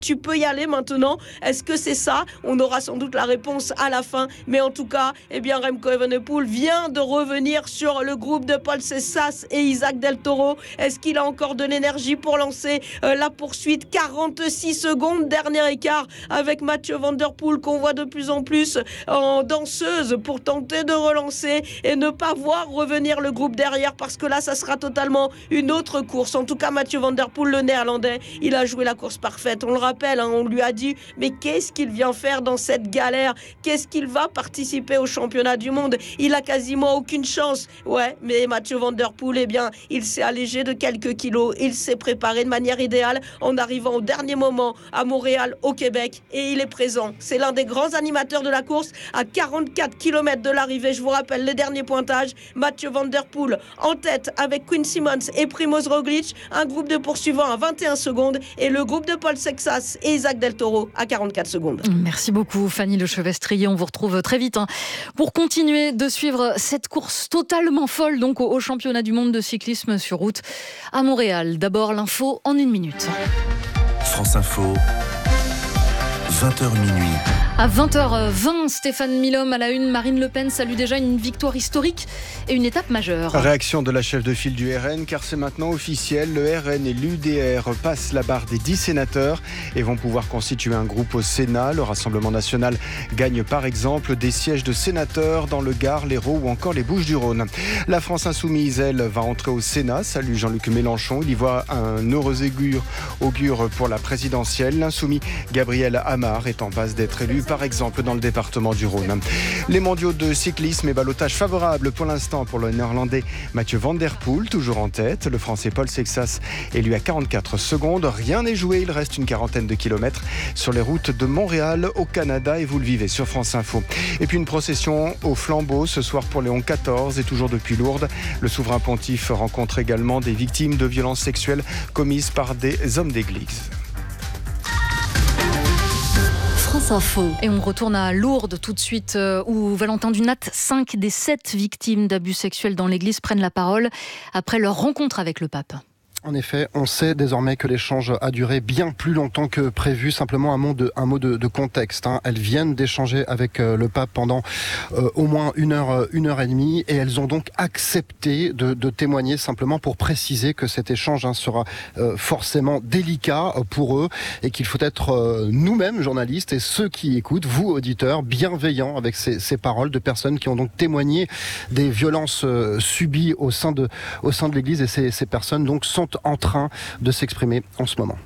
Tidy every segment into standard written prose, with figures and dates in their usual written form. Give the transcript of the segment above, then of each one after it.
Tu peux y aller maintenant. Est-ce que c'est ça? On aura sans doute la réponse à la fin. Mais en tout cas, Remco Evenepoel vient de revenir sur le groupe de Paul Cesas et Isaac Del Toro. Est-ce qu'il a encore de l'énergie pour lancer la poursuite? 46 secondes, dernier écart avec Mathieu Van Der Poel qu'on voit de plus en plus en danseuse pour tenter de relancer et ne pas voir revenir le groupe derrière, parce que là, ça sera totalement une autre course. En tout cas, Mathieu Van Der Poel, le néerlandais, il a joué la course parfaite. On le rappelle, on lui a dit, mais qu'est-ce qu'il vient faire dans cette galère? Qu'est-ce qu'il va participer au championnat du monde? Il a quasiment aucune chance. Ouais, mais Mathieu Van Der Poel, il s'est allégé de quelques kilos. Il s'est préparé de manière idéale en arrivant au dernier moment à Montréal, au Québec, et il est présent. C'est l'un des grands animateurs de la course à 44 km de l'arrivée. Je vous rappelle les derniers pointages. Mathieu Van Der Poel en tête avec Quinn Simmons et Primoz Roglic. Un groupe de poursuivants à 21 secondes et le groupe de Paul Cesas et Isaac Del Toro à 44 secondes. Merci beaucoup Fanny Lechevestrier, on vous retrouve très vite pour continuer de suivre cette course totalement folle donc au championnat du monde de cyclisme sur route à Montréal. D'abord l'info en 1 minute. France Info, 20h minuit. À 20h20, Stéphane Milhomme à la une. Marine Le Pen salue déjà une victoire historique et une étape majeure. Réaction de la chef de file du RN, car c'est maintenant officiel. Le RN et l'UDR passent la barre des 10 sénateurs et vont pouvoir constituer un groupe au Sénat. Le Rassemblement national gagne par exemple des sièges de sénateurs dans le Gard, l'Hérault ou encore les Bouches-du-Rhône. La France Insoumise, elle, va entrer au Sénat. Salue Jean-Luc Mélenchon. Il y voit un heureux augure pour la présidentielle. L'insoumis Gabriel Amar est en passe d'être élu par exemple dans le département du Rhône. Les mondiaux de cyclisme et ballottage favorable pour l'instant pour le néerlandais Mathieu Van Der Poel, toujours en tête. Le français Paul Cesas est lui à 44 secondes. Rien n'est joué, il reste une quarantaine de kilomètres sur les routes de Montréal au Canada et vous le vivez sur France Info. Et puis une procession au flambeau ce soir pour Léon XIV et toujours depuis Lourdes. Le souverain pontife rencontre également des victimes de violences sexuelles commises par des hommes d'église. France Info. Et on retourne à Lourdes tout de suite, où Valentin Dunat, 5 des 7 victimes d'abus sexuels dans l'église prennent la parole après leur rencontre avec le pape. En effet, on sait désormais que l'échange a duré bien plus longtemps que prévu. Simplement un mot de contexte. Elles viennent d'échanger avec le pape pendant au moins une heure et demie, et elles ont donc accepté de témoigner simplement pour préciser que cet échange sera forcément délicat pour eux et qu'il faut être nous-mêmes journalistes et ceux qui écoutent, vous auditeurs, bienveillants avec ces paroles de personnes qui ont donc témoigné des violences subies au sein de l'Église, et ces personnes donc sont en train de s'exprimer en ce moment.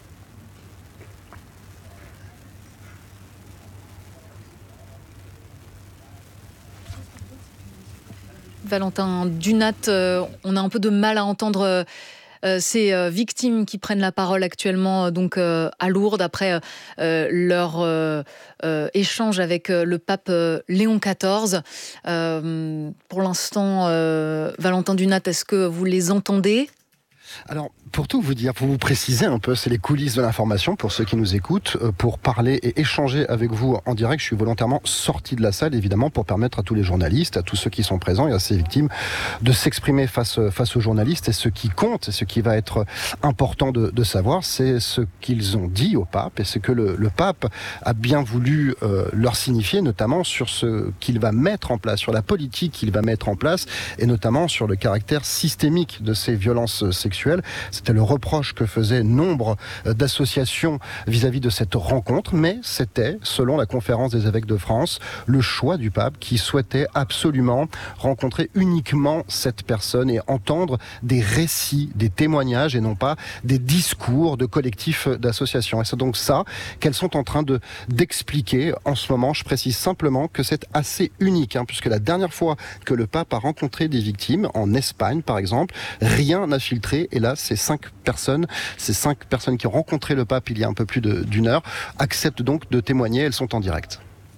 Valentin Dunat, on a un peu de mal à entendre ces victimes qui prennent la parole actuellement donc à Lourdes après leur échange avec le pape Léon XIV. Pour l'instant, Valentin Dunat, est-ce que vous les entendez ? Alors, pour tout vous dire, pour vous préciser un peu, c'est les coulisses de l'information pour ceux qui nous écoutent. Pour parler et échanger avec vous en direct, je suis volontairement sorti de la salle, évidemment, pour permettre à tous les journalistes, à tous ceux qui sont présents et à ces victimes de s'exprimer face aux journalistes. Et ce qui compte, et ce qui va être important de savoir, c'est ce qu'ils ont dit au pape et ce que le pape a bien voulu leur signifier, notamment sur ce qu'il va mettre en place, sur la politique qu'il va mettre en place, et notamment sur le caractère systémique de ces violences sexuelles. C'était le reproche que faisaient nombre d'associations vis-à-vis de cette rencontre, mais c'était, selon la Conférence des évêques de France, le choix du pape qui souhaitait absolument rencontrer uniquement cette personne et entendre des récits, des témoignages et non pas des discours de collectifs d'associations. Et c'est donc ça qu'elles sont en train d'expliquer en ce moment. Je précise simplement que c'est assez unique, puisque la dernière fois que le pape a rencontré des victimes, en Espagne par exemple, rien n'a filtré, et là ces 5 personnes qui ont rencontré le pape il y a un peu plus d'une heure, acceptent donc de témoigner, elles sont en direct.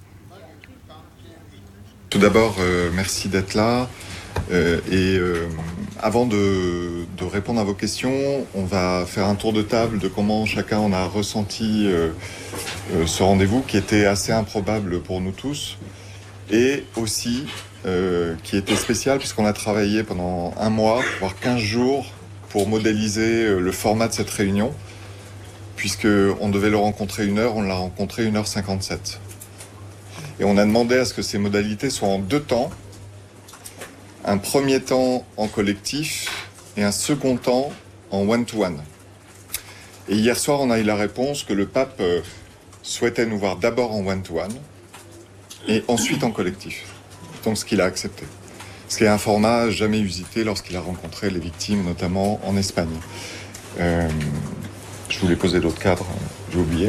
Tout d'abord, merci d'être là. Avant de répondre à vos questions, on va faire un tour de table de comment chacun en a ressenti ce rendez-vous qui était assez improbable pour nous tous et aussi qui était spécial puisqu'on a travaillé pendant 1 mois, voire 15 jours pour modéliser le format de cette réunion. puisqu'on devait le rencontrer 1 heure, on l'a rencontré 1h57. Et on a demandé à ce que ces modalités soient en 2 temps. Un premier temps en collectif et un second temps en one-to-one. Et hier soir, on a eu la réponse que le pape souhaitait nous voir d'abord en one-to-one et ensuite en collectif. Donc ce qu'il a accepté. Ce qui est un format jamais usité lorsqu'il a rencontré les victimes, notamment en Espagne. Je voulais poser d'autres cadres, j'ai oublié.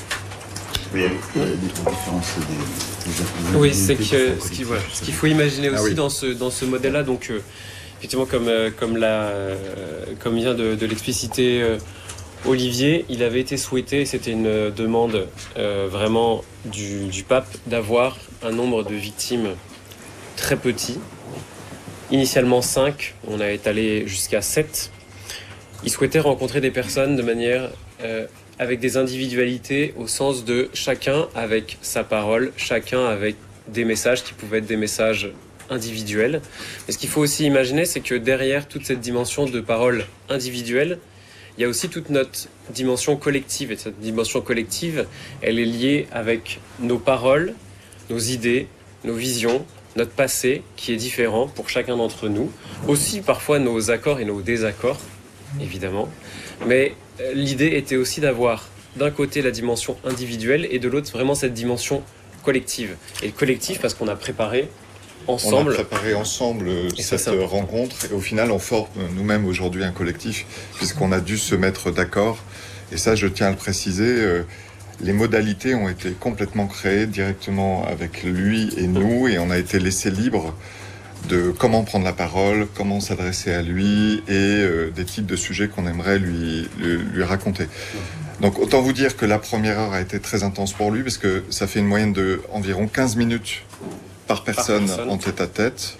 Oui, c'est que ce qu'il faut imaginer aussi dans ce modèle-là, donc effectivement comme vient de l'expliciter Olivier, il avait été souhaité, c'était une demande vraiment du pape, d'avoir un nombre de victimes très petit. Initialement 5, on a étalé jusqu'à 7. Il souhaitait rencontrer des personnes de manière avec des individualités au sens de chacun avec sa parole, chacun avec des messages qui pouvaient être des messages individuels. Mais ce qu'il faut aussi imaginer, c'est que derrière toute cette dimension de parole individuelle, il y a aussi toute notre dimension collective. Et cette dimension collective, elle est liée avec nos paroles, nos idées, nos visions, notre passé qui est différent pour chacun d'entre nous. Aussi parfois nos accords et nos désaccords, évidemment. Mais l'idée était aussi d'avoir d'un côté la dimension individuelle et de l'autre vraiment cette dimension collective. Et collective parce qu'on a préparé ensemble. On a préparé ensemble cette rencontre et au final on forme nous-mêmes aujourd'hui un collectif puisqu'on a dû se mettre d'accord. Et ça, je tiens à le préciser, les modalités ont été complètement créées directement avec lui et nous et on a été laissé libre de comment prendre la parole, comment s'adresser à lui et des types de sujets qu'on aimerait lui raconter. Donc autant vous dire que la première heure a été très intense pour lui parce que ça fait une moyenne de environ 15 minutes par personne en tête-à-tête.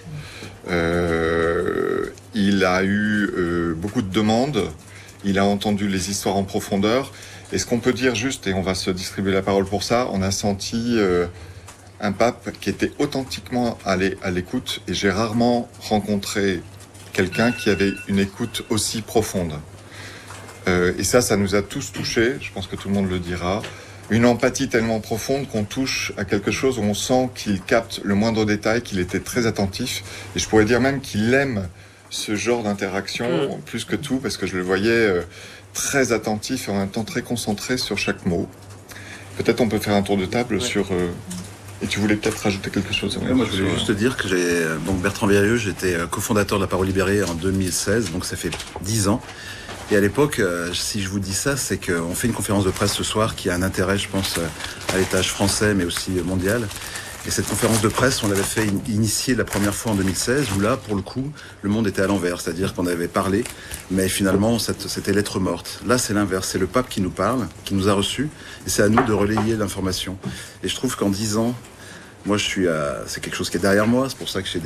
Il a eu beaucoup de demandes, il a entendu les histoires en profondeur et ce qu'on peut dire juste, et on va se distribuer la parole pour ça, on a senti un pape qui était authentiquement à l'écoute et j'ai rarement rencontré quelqu'un qui avait une écoute aussi profonde. Et ça nous a tous touchés, je pense que tout le monde le dira. Une empathie tellement profonde qu'on touche à quelque chose où on sent qu'il capte le moindre détail, qu'il était très attentif. Et je pourrais dire même qu'il aime ce genre d'interaction plus que tout parce que je le voyais très attentif et en même temps très concentré sur chaque mot. Peut-être on peut faire un tour de table sur... Et tu voulais peut-être rajouter quelque chose? Moi, je voulais juste dire que donc Bertrand Vérieux, j'étais cofondateur de la Parole Libérée en 2016, donc ça fait 10 ans. Et à l'époque, si je vous dis ça, c'est qu'on fait une conférence de presse ce soir qui a un intérêt, je pense, à l'étage français, mais aussi mondial. Et cette conférence de presse, on l'avait fait initier la première fois en 2016, où là, pour le coup, le monde était à l'envers. C'est-à-dire qu'on avait parlé, mais finalement, c'était lettre morte. Là, c'est l'inverse. C'est le pape qui nous parle, qui nous a reçus, et c'est à nous de relayer l'information. Et je trouve qu'en 10 ans, moi, c'est quelque chose qui est derrière moi. C'est pour ça que j'ai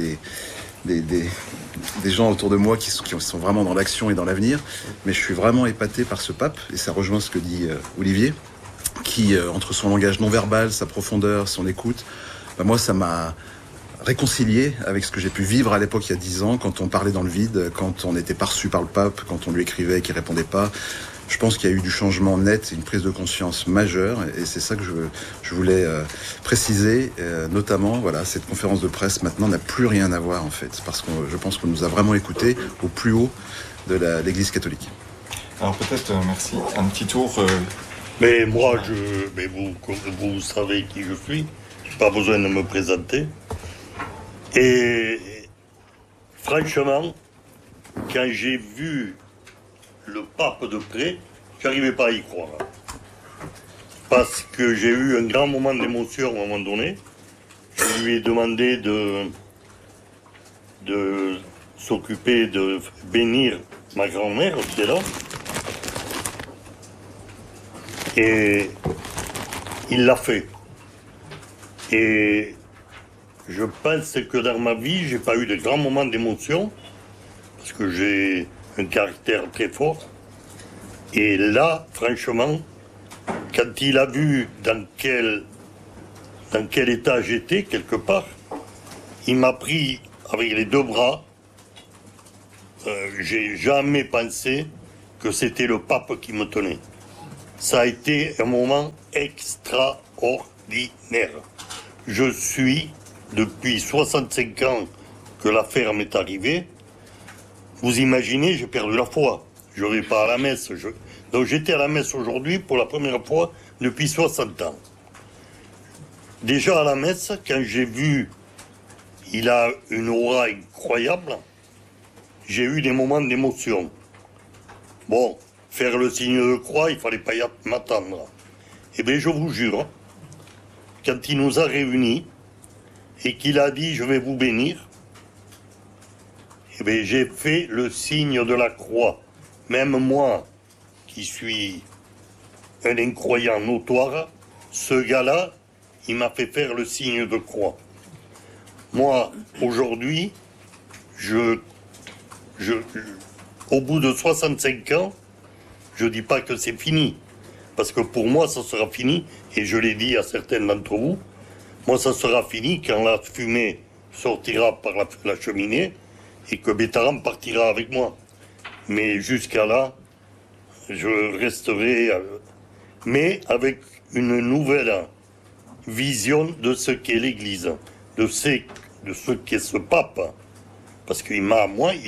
des gens autour de moi qui sont vraiment dans l'action et dans l'avenir. Mais je suis vraiment épaté par ce pape, et ça rejoint ce que dit Olivier, qui, entre son langage non-verbal, sa profondeur, son écoute, moi, ça m'a réconcilié avec ce que j'ai pu vivre à l'époque, il y a 10 ans, quand on parlait dans le vide, quand on n'était pas reçu par le pape, quand on lui écrivait et qu'il répondait pas. Je pense qu'il y a eu du changement net, une prise de conscience majeure, et c'est ça que je voulais préciser, notamment, voilà, cette conférence de presse maintenant n'a plus rien à voir en fait, parce que je pense qu'on nous a vraiment écoutés au plus haut de l'Église catholique. Alors peut-être, merci, un petit tour. Mais moi, vous savez qui je suis, j'ai pas besoin de me présenter. Et franchement, quand j'ai vu le pape de près, j'arrivais pas à y croire. Parce que j'ai eu un grand moment d'émotion à un moment donné. Je lui ai demandé de s'occuper de bénir ma grand-mère qui était là. Et il l'a fait. Et je pense que dans ma vie, j'ai pas eu de grands moments d'émotion, parce que j'ai un caractère très fort. Et là, franchement, quand il a vu dans quel état j'étais, quelque part, il m'a pris avec les 2 bras. J'ai jamais pensé que c'était le pape qui me tenait. Ça a été un moment extraordinaire. Je suis, depuis 65 ans que l'affaire m'est arrivée, vous imaginez, j'ai perdu la foi. Je ne vais pas à la messe. Donc j'étais à la messe aujourd'hui pour la première fois depuis 60 ans. Déjà à la messe, quand j'ai vu, il a une aura incroyable, j'ai eu des moments d'émotion. Bon, faire le signe de croix, il ne fallait pas y m'attendre. Eh bien, je vous jure, quand il nous a réunis et qu'il a dit « je vais vous bénir », eh bien, j'ai fait le signe de la croix. Même moi, qui suis un incroyant notoire, ce gars-là, il m'a fait faire le signe de croix. Moi, aujourd'hui, au bout de 65 ans, je ne dis pas que c'est fini. Parce que pour moi, ça sera fini, et je l'ai dit à certains d'entre vous, moi, ça sera fini quand la fumée sortira par la cheminée et que Bétaram partira avec moi. Mais jusqu'à là, je resterai, mais avec une nouvelle vision de ce qu'est l'Église, de ce qu'est ce pape. Parce qu'il m'a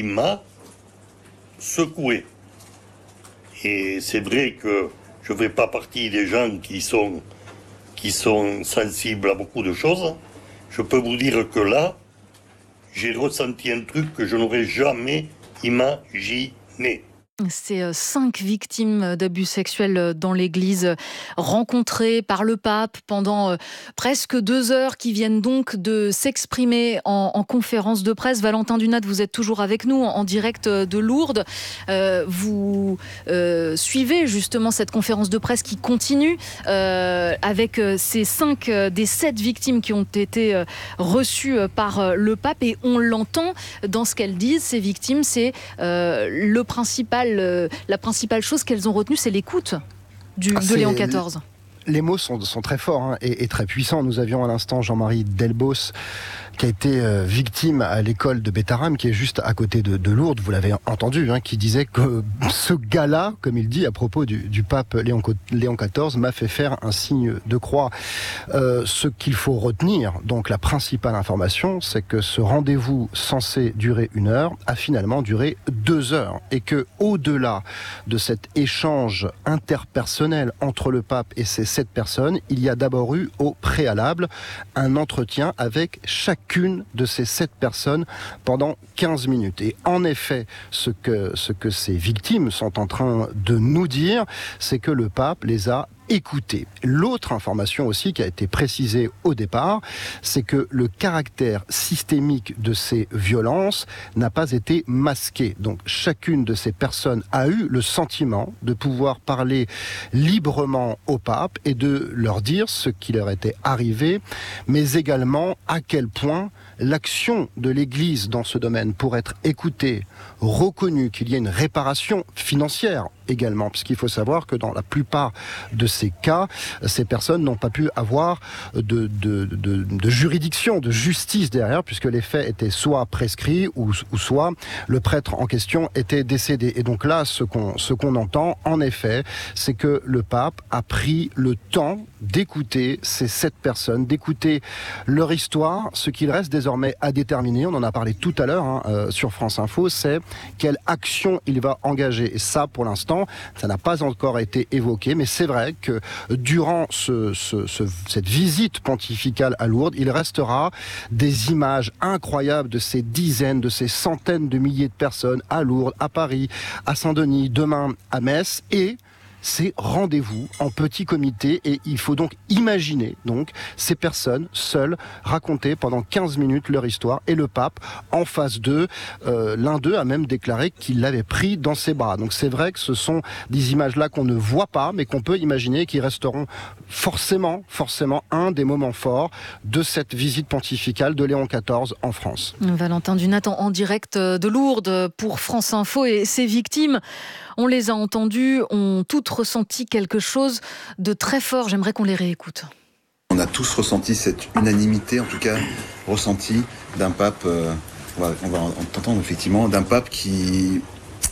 secoué. Et c'est vrai que je ne fais pas partie des gens qui sont sensibles à beaucoup de choses. Je peux vous dire que là, j'ai ressenti un truc que je n'aurais jamais imaginé. Ces 5 victimes d'abus sexuels dans l'église rencontrées par le pape pendant presque 2 heures, qui viennent donc de s'exprimer en conférence de presse. Valentin Dunat, vous êtes toujours avec nous en direct de Lourdes. Vous suivez justement cette conférence de presse qui continue avec ces 5 des 7 victimes qui ont été reçues par le pape, et on l'entend dans ce qu'elles disent. Ces victimes, c'est la principale chose qu'elles ont retenue, c'est l'écoute de Léon XIV. Les mots sont très forts et très puissants. Nous avions à l'instant Jean-Marie Delbos, qui a été victime à l'école de Bétaram, qui est juste à côté de Lourdes, vous l'avez entendu, qui disait que ce gars-là, comme il dit à propos du pape Léon XIV, m'a fait faire un signe de croix. Ce qu'il faut retenir, donc la principale information, c'est que ce rendez-vous censé durer 1 heure a finalement duré 2 heures, et que au-delà de cet échange interpersonnel entre le pape et ces 7 personnes, il y a d'abord eu au préalable un entretien avec chacune de ces 7 personnes pendant 15 minutes. Et en effet, ce que ces victimes sont en train de nous dire, c'est que le pape les a écouter. L'autre information aussi qui a été précisée au départ, c'est que le caractère systémique de ces violences n'a pas été masqué. Donc chacune de ces personnes a eu le sentiment de pouvoir parler librement au pape et de leur dire ce qui leur était arrivé, mais également à quel point l'action de l'Église dans ce domaine pour être écoutée, reconnue, qu'il y ait une réparation financière également, puisqu'il faut savoir que dans la plupart de ces cas, ces personnes n'ont pas pu avoir de juridiction, de justice derrière, puisque les faits étaient soit prescrits ou soit le prêtre en question était décédé. Et donc là, ce qu'on entend, en effet, c'est que le pape a pris le temps d'écouter ces 7 personnes, d'écouter leur histoire. Ce qu'il reste désormais à déterminer, on en a parlé tout à l'heure sur France Info, c'est quelle action il va engager. Et ça, pour l'instant, ça n'a pas encore été évoqué, mais c'est vrai que durant cette visite pontificale à Lourdes, il restera des images incroyables de ces dizaines, de ces centaines de milliers de personnes à Lourdes, à Paris, à Saint-Denis, demain à Metz, et ces rendez-vous en petit comité, et il faut donc imaginer ces personnes seules raconter pendant 15 minutes leur histoire, et le pape en face d'eux, l'un d'eux a même déclaré qu'il l'avait pris dans ses bras. Donc c'est vrai que ce sont des images-là qu'on ne voit pas, mais qu'on peut imaginer qui resteront forcément un des moments forts de cette visite pontificale de Léon XIV en France. Valentin Dunat en direct de Lourdes pour France Info, et ces victimes, on les a entendues, ont toutes ressenti quelque chose de très fort. J'aimerais qu'on les réécoute. On a tous ressenti cette unanimité, en tout cas ressentie d'un pape, on va entendre effectivement, d'un pape qui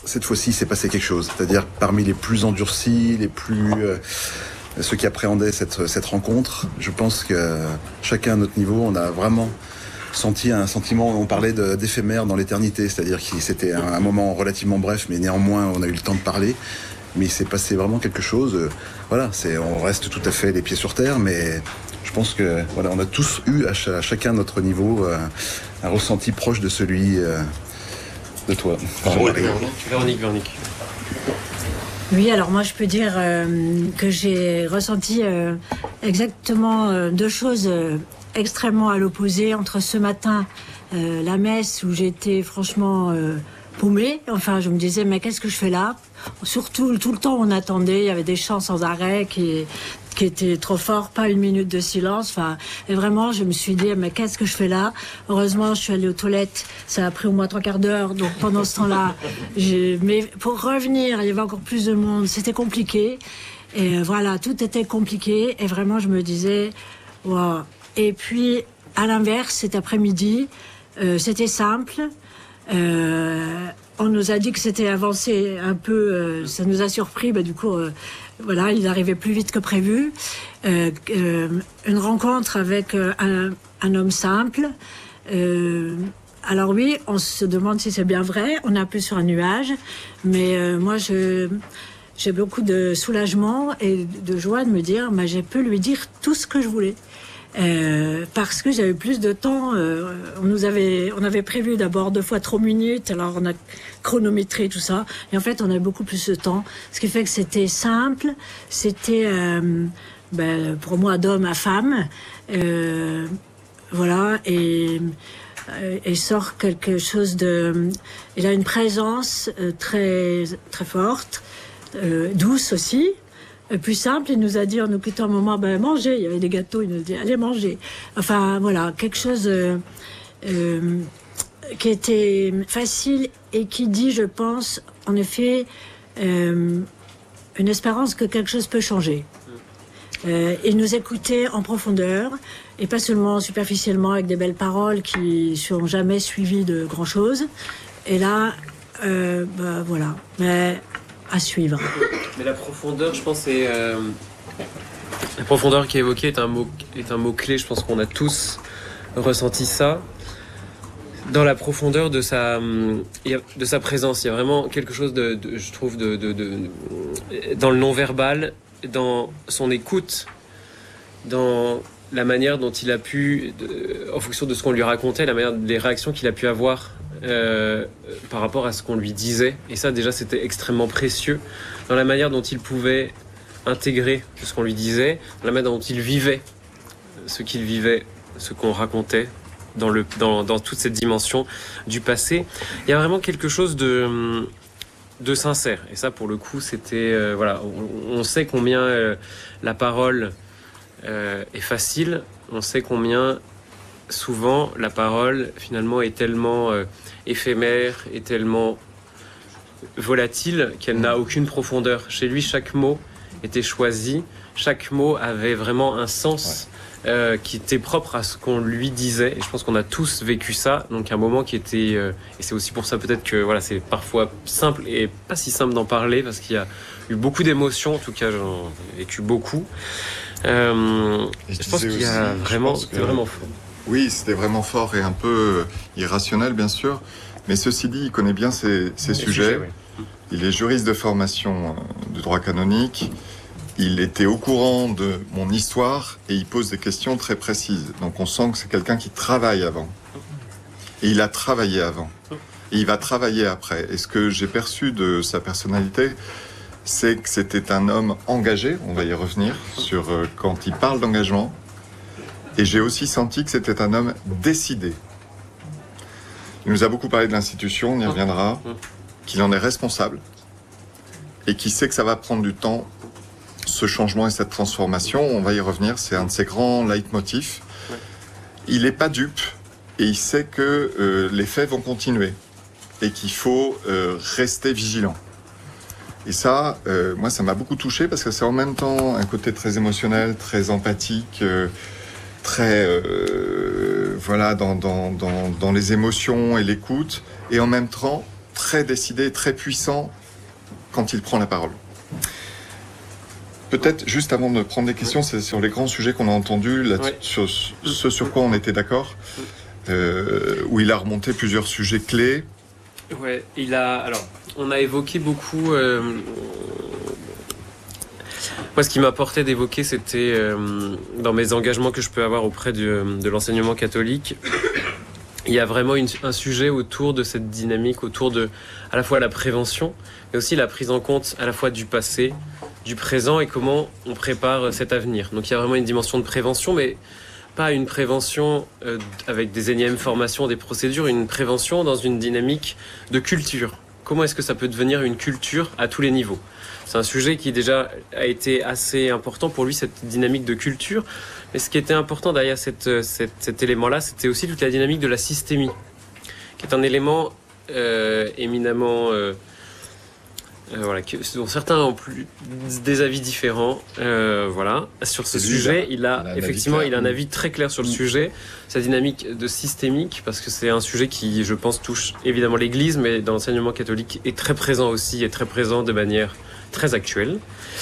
cette fois-ci, il s'est passé quelque chose. C'est-à-dire, parmi les plus endurcis, ceux qui appréhendaient cette rencontre, je pense que chacun à notre niveau, on a vraiment senti un sentiment, on parlait d'éphémère dans l'éternité, c'est-à-dire que c'était un moment relativement bref, mais néanmoins, on a eu le temps de parler. Mais il s'est passé vraiment quelque chose. Voilà, on reste tout à fait les pieds sur terre, mais je pense que voilà, on a tous eu à chacun à notre niveau un ressenti proche de celui de toi. Véronique. Oui, alors moi je peux dire que j'ai ressenti exactement deux choses extrêmement à l'opposé entre ce matin, la messe où j'étais franchement paumée. Enfin, je me disais, mais qu'est-ce que je fais là ? Surtout, tout le temps on attendait, il y avait des chants sans arrêt qui étaient trop forts, pas une minute de silence. Enfin, et vraiment, je me suis dit, mais qu'est-ce que je fais là ? Heureusement, je suis allée aux toilettes. Ça a pris au moins 3/4 d'heure. Donc pendant ce temps-là, mais pour revenir, il y avait encore plus de monde. C'était compliqué. Et voilà, tout était compliqué. Et vraiment, je me disais, wow. Et puis, à l'inverse, cet après-midi, c'était simple. On nous a dit que c'était avancé un peu, ça nous a surpris, du coup, voilà, il arrivait plus vite que prévu. Une rencontre avec un homme simple. Alors oui, on se demande si c'est bien vrai, on est un peu sur un nuage, mais moi j'ai beaucoup de soulagement et de joie de me dire, j'ai pu lui dire tout ce que je voulais. Parce que j'avais plus de temps. On avait prévu d'abord 2 fois 3 minutes, alors on a chronométré tout ça, et en fait on avait beaucoup plus de temps, ce qui fait que c'était simple, c'était pour moi d'homme à femme, voilà, et sort quelque chose il a une présence très très forte, douce aussi. Plus simple, il nous a dit en nous quittant un moment, mangez, il y avait des gâteaux, il nous a dit allez manger. Enfin voilà, quelque chose qui était facile et qui dit, je pense, en effet, une espérance que quelque chose peut changer. Il nous écoutait en profondeur et pas seulement superficiellement avec des belles paroles qui sont jamais suivies de grand chose. Et là, voilà. Mais à suivre. Mais la profondeur, je pense, c'est la profondeur qui est évoquée est un mot clé. Je pense qu'on a tous ressenti ça. Dans la profondeur de sa présence, il y a vraiment quelque chose je trouve dans le non-verbal, dans son écoute, dans la manière dont il a pu, en fonction de ce qu'on lui racontait, les réactions qu'il a pu avoir par rapport à ce qu'on lui disait. Et ça, déjà, c'était extrêmement précieux dans la manière dont il pouvait intégrer ce qu'on lui disait, dans la manière dont il vivait ce qu'il vivait, ce qu'on racontait dans toute cette dimension du passé. Il y a vraiment quelque chose de sincère. Et ça, pour le coup, c'était... voilà, on sait combien la parole est facile. On sait combien, souvent, la parole, finalement, est tellement éphémère, est tellement volatile qu'elle n'a aucune profondeur. Chez lui, chaque mot était choisi. Chaque mot avait vraiment un sens qui était propre à ce qu'on lui disait. Et je pense qu'on a tous vécu ça. Donc un moment qui était... et c'est aussi pour ça peut-être que voilà, c'est parfois simple et pas si simple d'en parler parce qu'il y a eu beaucoup d'émotions. En tout cas, j'en ai vécu beaucoup. Je pense qu'il y a vraiment... C'était vraiment fort. Oui, c'était vraiment fort et un peu irrationnel, bien sûr. Mais ceci dit, il connaît bien ces sujets. Oui. Il est juriste de formation de droit canonique. Il était au courant de mon histoire et il pose des questions très précises. Donc on sent que c'est quelqu'un qui travaille avant. Et il a travaillé avant. Et il va travailler après. Et ce que j'ai perçu de sa personnalité, c'est que c'était un homme engagé. On va y revenir sur quand il parle d'engagement. Et j'ai aussi senti que c'était un homme décidé. Il nous a beaucoup parlé de l'institution, on y reviendra, qu'il en est responsable et qui sait que ça va prendre du temps, ce changement et cette transformation. On va y revenir, c'est un de ses grands leitmotifs. Il n'est pas dupe et il sait que les faits vont continuer et qu'il faut rester vigilant. Et ça, moi, ça m'a beaucoup touché parce que c'est en même temps un côté très émotionnel, très empathique, très voilà dans les émotions et l'écoute, et en même temps très décidé, très puissant quand il prend la parole. Peut-être, juste avant de prendre des questions, c'est sur les grands sujets qu'on a entendus, sur ce sur quoi on était d'accord, où il a remonté plusieurs sujets clés. Ouais, on a évoqué beaucoup... Moi, ce qui m'apportait d'évoquer, c'était dans mes engagements que je peux avoir auprès de l'enseignement catholique, il y a vraiment un sujet autour de cette dynamique, autour de à la fois la prévention, mais aussi la prise en compte à la fois du passé, du présent et comment on prépare cet avenir. Donc il y a vraiment une dimension de prévention, mais pas une prévention avec des énièmes formations, des procédures, une prévention dans une dynamique de culture. Comment est-ce que ça peut devenir une culture à tous les niveaux ? C'est un sujet qui déjà a été assez important pour lui, cette dynamique de culture. Mais ce qui était important derrière cet élément-là, c'était aussi toute la dynamique de la systémie, qui est un élément éminemment... dont certains ont des avis différents sur ce sujet. Il a un avis très clair sur le sujet, sa dynamique de systémique, parce que c'est un sujet qui, je pense, touche évidemment l'Église, mais dans l'enseignement catholique est très présent aussi, est très présent de manière très actuelle.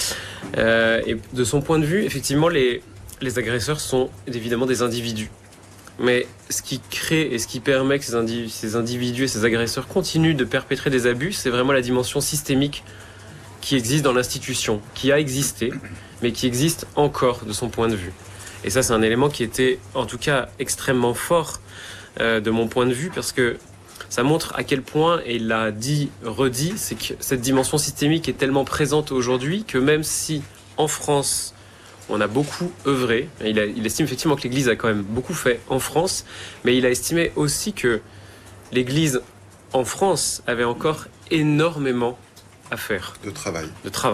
Et de son point de vue, effectivement, les agresseurs sont évidemment des individus. Mais ce qui crée et ce qui permet que ces individus et ces agresseurs continuent de perpétrer des abus, c'est vraiment la dimension systémique qui existe dans l'institution, qui a existé, mais qui existe encore de son point de vue. Et ça, c'est un élément qui était, en tout cas, extrêmement fort de mon point de vue, parce que ça montre à quel point, et il l'a redit, c'est que cette dimension systémique est tellement présente aujourd'hui que même si, en France, on a beaucoup œuvré. Il estime effectivement que l'Église a quand même beaucoup fait en France, mais il a estimé aussi que l'Église en France avait encore énormément à faire. De travail.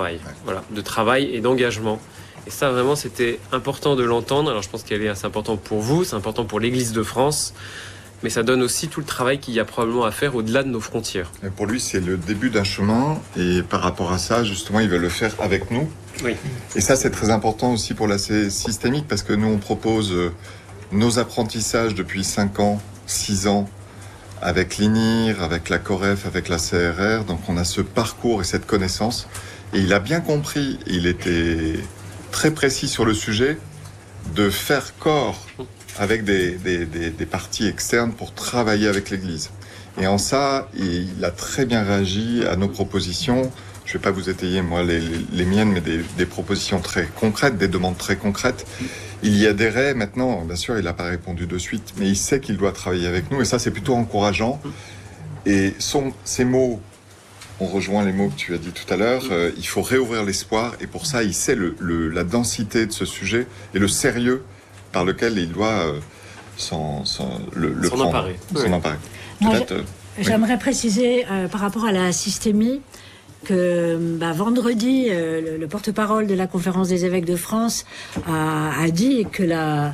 De travail et d'engagement. Et ça, vraiment, c'était important de l'entendre. Alors, je pense qu'elle est assez importante pour vous, c'est important pour l'Église de France, mais ça donne aussi tout le travail qu'il y a probablement à faire au-delà de nos frontières. Et pour lui, c'est le début d'un chemin, et par rapport à ça, justement, il veut le faire avec nous. Oui. Et ça, c'est très important aussi pour la systémique, parce que nous, on propose nos apprentissages depuis 5 ans, 6 ans, avec l'INIR, avec la COREF, avec la CRR. Donc, on a ce parcours et cette connaissance. Et il a bien compris, il était très précis sur le sujet, de faire corps avec des parties externes pour travailler avec l'Église. Et en ça, il a très bien réagi à nos propositions. Je ne vais pas vous étayer, moi, les miennes, mais des propositions très concrètes, des demandes très concrètes. Il y adhérait maintenant, bien sûr, il n'a pas répondu de suite, mais il sait qu'il doit travailler avec nous, et ça, c'est plutôt encourageant. Et ces mots, on rejoint les mots que tu as dit tout à l'heure, il faut réouvrir l'espoir, et pour ça, il sait la densité de ce sujet et le sérieux par lequel il doit s'en emparer. Moi, j'aimerais préciser par rapport à la systémie que vendredi, le porte-parole de la Conférence des évêques de France a dit que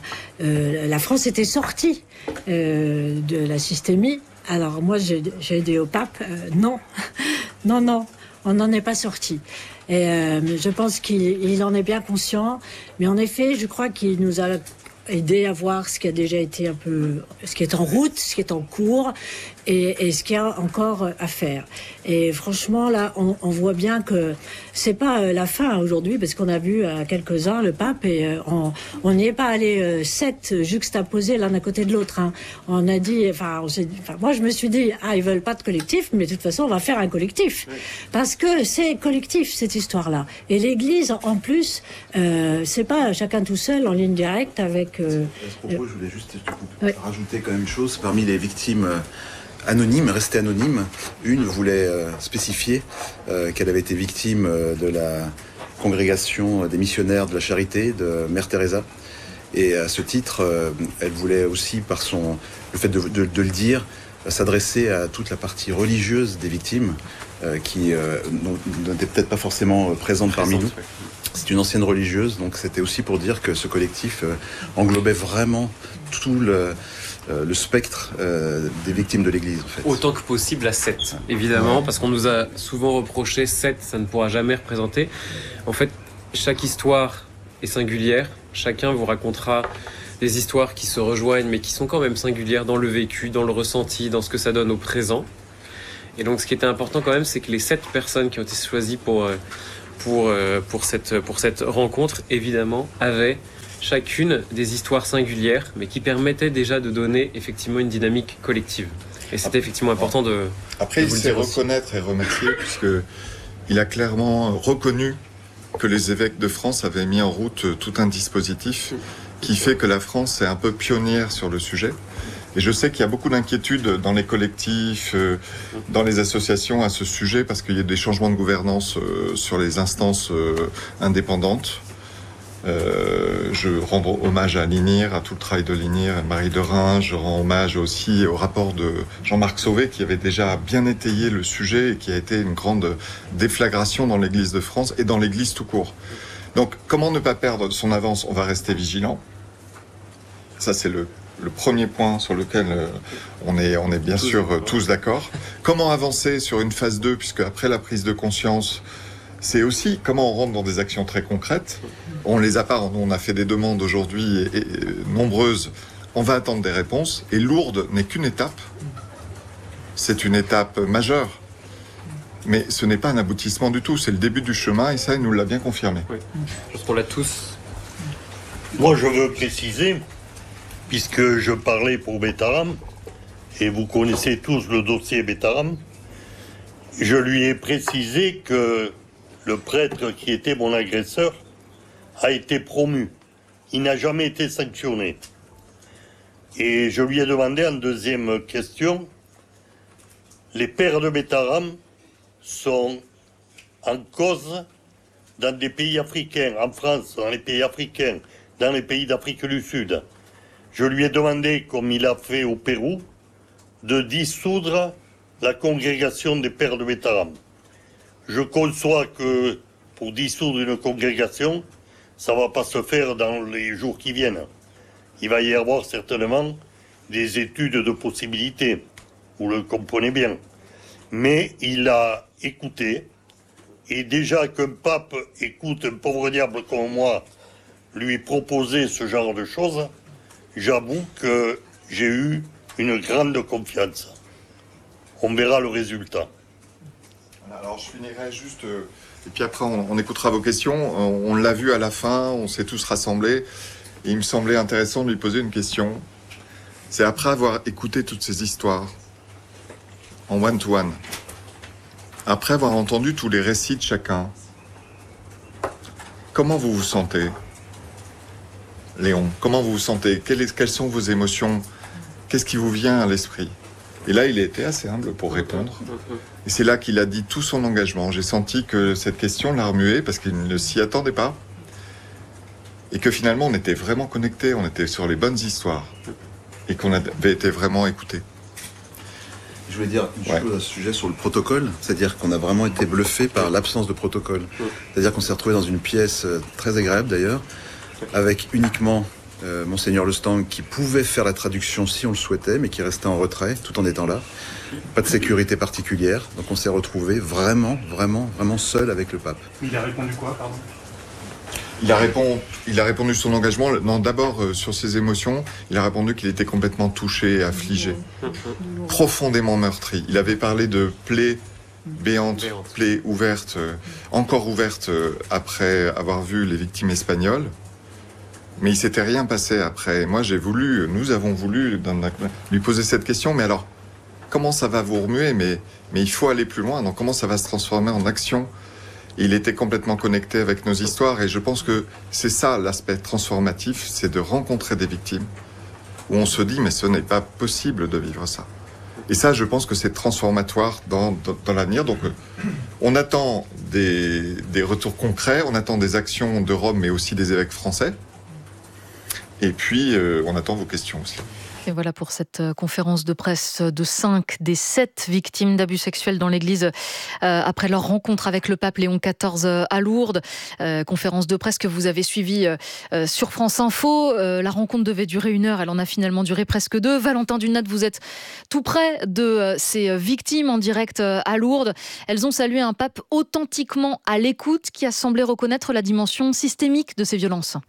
la France était sortie de la systémie. Alors moi, j'ai dit au pape, non, on n'en est pas sorti. Et je pense qu'il en est bien conscient. Mais en effet, je crois qu'il nous a aider à voir ce qui a déjà été ce qui est en route, ce qui est en cours et ce qu'il y a encore à faire. Et franchement, là, on voit bien que c'est pas la fin aujourd'hui, parce qu'on a vu à quelques-uns le pape et on n'y est pas allé 7 juxtaposés l'un à côté de l'autre. Hein. On a dit, moi je me suis dit, ils veulent pas de collectif, mais de toute façon on va faire un collectif, parce que c'est collectif cette histoire-là. Et l'Église, en plus, c'est pas chacun tout seul en ligne directe avec. À ce propos, je voulais juste rajouter quand même une chose. Parmi les victimes anonymes, restées anonymes, une voulait spécifier qu'elle avait été victime de la congrégation des missionnaires de la charité de Mère Teresa. Et à ce titre, elle voulait aussi, par le fait de le dire, s'adresser à toute la partie religieuse des victimes qui n'était peut-être pas forcément présente parmi nous. C'est une ancienne religieuse, donc c'était aussi pour dire que ce collectif englobait vraiment tout le spectre des victimes de l'Église. En fait. Autant que possible à 7, évidemment, parce qu'on nous a souvent reproché 7, ça ne pourra jamais représenter. En fait, chaque histoire est singulière, chacun vous racontera des histoires qui se rejoignent, mais qui sont quand même singulières dans le vécu, dans le ressenti, dans ce que ça donne au présent. Et donc ce qui était important quand même, c'est que les 7 personnes qui ont été choisies pour cette rencontre, évidemment, avaient chacune des histoires singulières, mais qui permettaient déjà de donner effectivement une dynamique collective. Et c'était effectivement important de... Après, il sait reconnaître et remercier, puisqu'il a clairement reconnu que les évêques de France avaient mis en route tout un dispositif qui fait que la France est un peu pionnière sur le sujet. Et je sais qu'il y a beaucoup d'inquiétudes dans les collectifs, dans les associations à ce sujet, parce qu'il y a des changements de gouvernance sur les instances indépendantes. Je rends hommage à l'INIR, à tout le travail de l'INIR, à Marie Derain. Je rends hommage aussi au rapport de Jean-Marc Sauvé, qui avait déjà bien étayé le sujet et qui a été une grande déflagration dans l'Église de France et dans l'Église tout court. Donc, comment ne pas perdre son avance? On va rester vigilant. Ça, c'est le premier point sur lequel on est bien sûr tous d'accord. Comment avancer sur une phase 2, puisque après la prise de conscience, c'est aussi comment on rentre dans des actions très concrètes. On les a pas, on a fait des demandes aujourd'hui et nombreuses. On va attendre des réponses. Et Lourdes n'est qu'une étape. C'est une étape majeure. Mais ce n'est pas un aboutissement du tout. C'est le début du chemin et ça, il nous l'a bien confirmé. Oui. Je pense qu'on l'a tous. Moi, je veux préciser, puisque je parlais pour Bétaram, et vous connaissez tous le dossier Bétaram, je lui ai précisé que le prêtre qui était mon agresseur a été promu. Il n'a jamais été sanctionné. Et je lui ai demandé en deuxième question, les pères de Bétaram sont en cause dans des pays africains, en France, dans les pays africains, dans les pays d'Afrique du Sud. Je lui ai demandé, comme il a fait au Pérou, de dissoudre la congrégation des pères de Bétaram. Je conçois que pour dissoudre une congrégation, ça ne va pas se faire dans les jours qui viennent. Il va y avoir certainement des études de possibilités, vous le comprenez bien. Mais il a écouté, et déjà qu'un pape écoute un pauvre diable comme moi lui proposer ce genre de choses, j'avoue que j'ai eu une grande confiance. On verra le résultat. Alors je finirai juste, et puis après on écoutera vos questions. On l'a vu à la fin, on s'est tous rassemblés, et il me semblait intéressant de lui poser une question. C'est après avoir écouté toutes ces histoires, en one-to-one, après avoir entendu tous les récits de chacun, comment vous vous sentez, Léon? Comment vous vous sentez? Quelles sont vos émotions? Qu'est-ce qui vous vient à l'esprit? Et là, il a été assez humble pour répondre. Et c'est là qu'il a dit tout son engagement. J'ai senti que cette question l'a remué parce qu'il ne s'y attendait pas. Et que finalement, on était vraiment connectés, on était sur les bonnes histoires. Et qu'on avait été vraiment écoutés. Je voulais dire une chose à ce sujet sur le protocole. C'est-à-dire qu'on a vraiment été bluffé par l'absence de protocole. C'est-à-dire qu'on s'est retrouvé dans une pièce très agréable d'ailleurs, avec uniquement Monseigneur Le Stang qui pouvait faire la traduction si on le souhaitait, mais qui restait en retrait tout en étant là. Pas de sécurité particulière, donc on s'est retrouvé vraiment seul avec le pape. Il a répondu quoi, pardon? Il a répondu son engagement. Non, d'abord sur ses émotions, il a répondu qu'il était complètement touché, affligé, profondément meurtri. Il avait parlé de plaies béantes, plaies ouvertes, encore ouvertes après avoir vu les victimes espagnoles. Mais il s'était rien passé après. Moi, nous avons voulu lui poser cette question. Mais alors, comment ça va vous remuer? Mais il faut aller plus loin. Donc, comment ça va se transformer en action? Et il était complètement connecté avec nos histoires. Et je pense que c'est ça l'aspect transformatif, c'est de rencontrer des victimes où on se dit, mais ce n'est pas possible de vivre ça. Et ça, je pense que c'est transformatoire dans l'avenir. Donc, on attend des retours concrets, on attend des actions de Rome, mais aussi des évêques français. Et puis, on attend vos questions aussi. Et voilà pour cette conférence de presse de 5 des 7 victimes d'abus sexuels dans l'Église après leur rencontre avec le pape Léon XIV à Lourdes. Conférence de presse que vous avez suivie sur France Info. La rencontre devait durer 1 heure, elle en a finalement duré presque 2. Valentin Dunat, vous êtes tout près de ces victimes en direct à Lourdes. Elles ont salué un pape authentiquement à l'écoute qui a semblé reconnaître la dimension systémique de ces violences.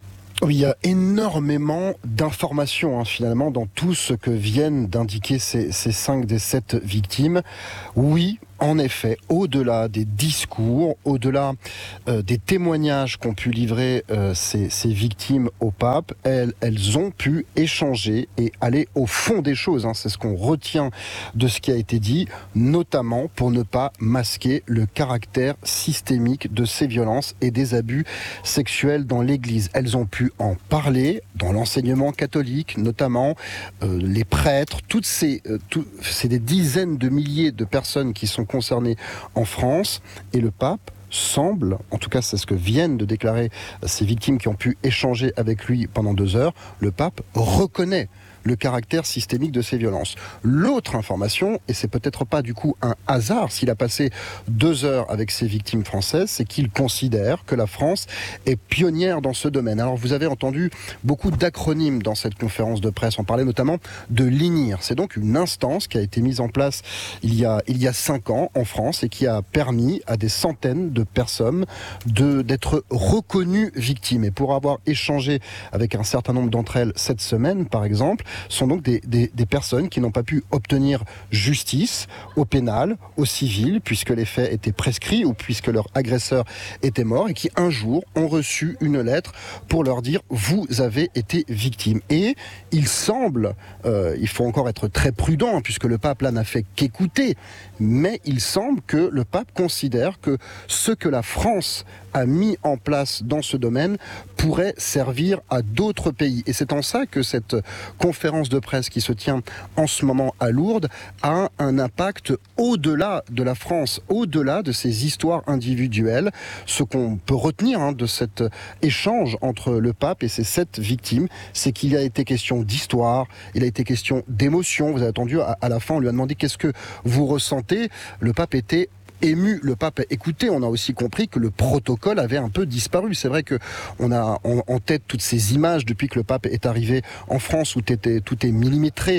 Oui, il y a énormément d'informations finalement dans tout ce que viennent d'indiquer ces 5 des 7 victimes. Oui, en effet, au-delà des discours, au-delà des témoignages qu'ont pu livrer ces victimes au pape, elles ont pu échanger et aller au fond des choses. C'est ce qu'on retient de ce qui a été dit, notamment pour ne pas masquer le caractère systémique de ces violences et des abus sexuels dans l'Église. Elles ont pu en parler dans l'enseignement catholique, notamment les prêtres, c'est des dizaines de milliers de personnes qui sont concernées en France, et le pape semble, en tout cas c'est ce que viennent de déclarer ces victimes qui ont pu échanger avec lui pendant 2 heures, le pape reconnaît le caractère systémique de ces violences. L'autre information, et c'est peut-être pas du coup un hasard s'il a passé 2 heures avec ces victimes françaises, c'est qu'il considère que la France est pionnière dans ce domaine. Alors vous avez entendu beaucoup d'acronymes dans cette conférence de presse, on parlait notamment de l'INIR. C'est donc une instance qui a été mise en place il y a 5 ans en France et qui a permis à des centaines de personnes d'être reconnues victimes. Et pour avoir échangé avec un certain nombre d'entre elles cette semaine, par exemple, sont donc des personnes qui n'ont pas pu obtenir justice au pénal, au civil, puisque les faits étaient prescrits ou puisque leur agresseur était mort, et qui un jour ont reçu une lettre pour leur dire « vous avez été victime ». Et il semble, il faut encore être très prudent, puisque le pape là n'a fait qu'écouter, mais il semble que le pape considère que ce que la France a mis en place dans ce domaine pourrait servir à d'autres pays. Et c'est en ça que cette conférence de presse qui se tient en ce moment à Lourdes a un impact au-delà de la France, au-delà de ces histoires individuelles. Ce qu'on peut retenir de cet échange entre le pape et ces 7 victimes, c'est qu'il a été question d'histoire, il a été question d'émotion. Vous avez entendu, à la fin, on lui a demandé « qu'est-ce que vous ressentez ?» Le pape était ému, le pape a écouté. On a aussi compris que le protocole avait un peu disparu. C'est vrai que on a en tête toutes ces images depuis que le pape est arrivé en France où tout est millimétré,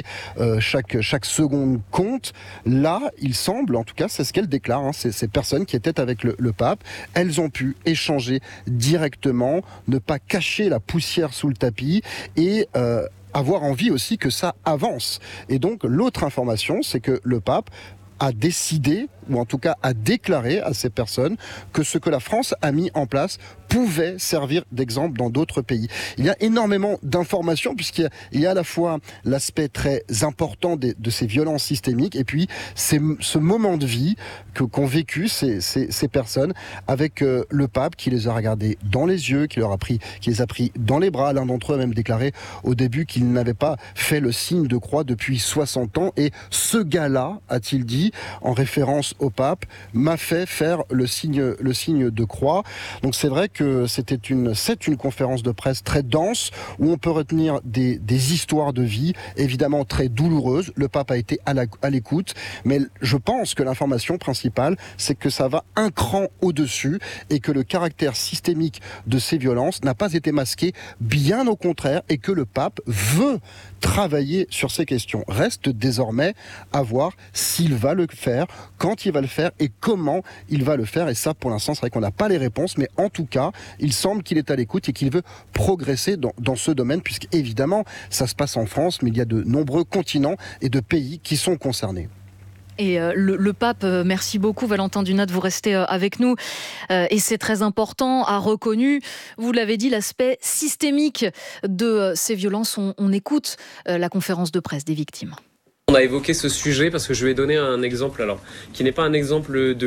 chaque seconde compte. Là, il semble, en tout cas, c'est ce qu'elle déclare, ces personnes qui étaient avec le pape, elles ont pu échanger directement, ne pas cacher la poussière sous le tapis et avoir envie aussi que ça avance. Et donc, l'autre information, c'est que le pape a décidé, ou en tout cas a déclaré à ces personnes que ce que la France a mis en place pouvait servir d'exemple dans d'autres pays. Il y a énormément d'informations puisqu'il y a à la fois l'aspect très important de ces violences systémiques et puis ce moment de vie qu'ont vécu ces personnes avec le pape qui les a regardés dans les yeux, qui les a pris dans les bras. L'un d'entre eux a même déclaré au début qu'il n'avait pas fait le signe de croix depuis 60 ans et ce gars-là, a-t-il dit, en référence au pape, m'a fait faire le signe de croix. Donc c'est vrai que c'est une conférence de presse très dense où on peut retenir des histoires de vie évidemment très douloureuses. Le pape a été à l'écoute, mais je pense que l'information principale, c'est que ça va un cran au-dessus et que le caractère systémique de ces violences n'a pas été masqué, bien au contraire, et que le pape veut travailler sur ces questions. Reste désormais à voir s'il va le faire, quand il va le faire et comment il va le faire. Et ça, pour l'instant, c'est vrai qu'on n'a pas les réponses, mais en tout cas, il semble qu'il est à l'écoute et qu'il veut progresser dans ce domaine, puisqu'évidemment, ça se passe en France, mais il y a de nombreux continents et de pays qui sont concernés. Et le pape, merci beaucoup Valentin Dunat, vous restez avec nous et c'est très important, a reconnu, vous l'avez dit, l'aspect systémique de ces violences. On écoute la conférence de presse des victimes. On a évoqué ce sujet parce que je lui ai donné un exemple, qui n'est pas un exemple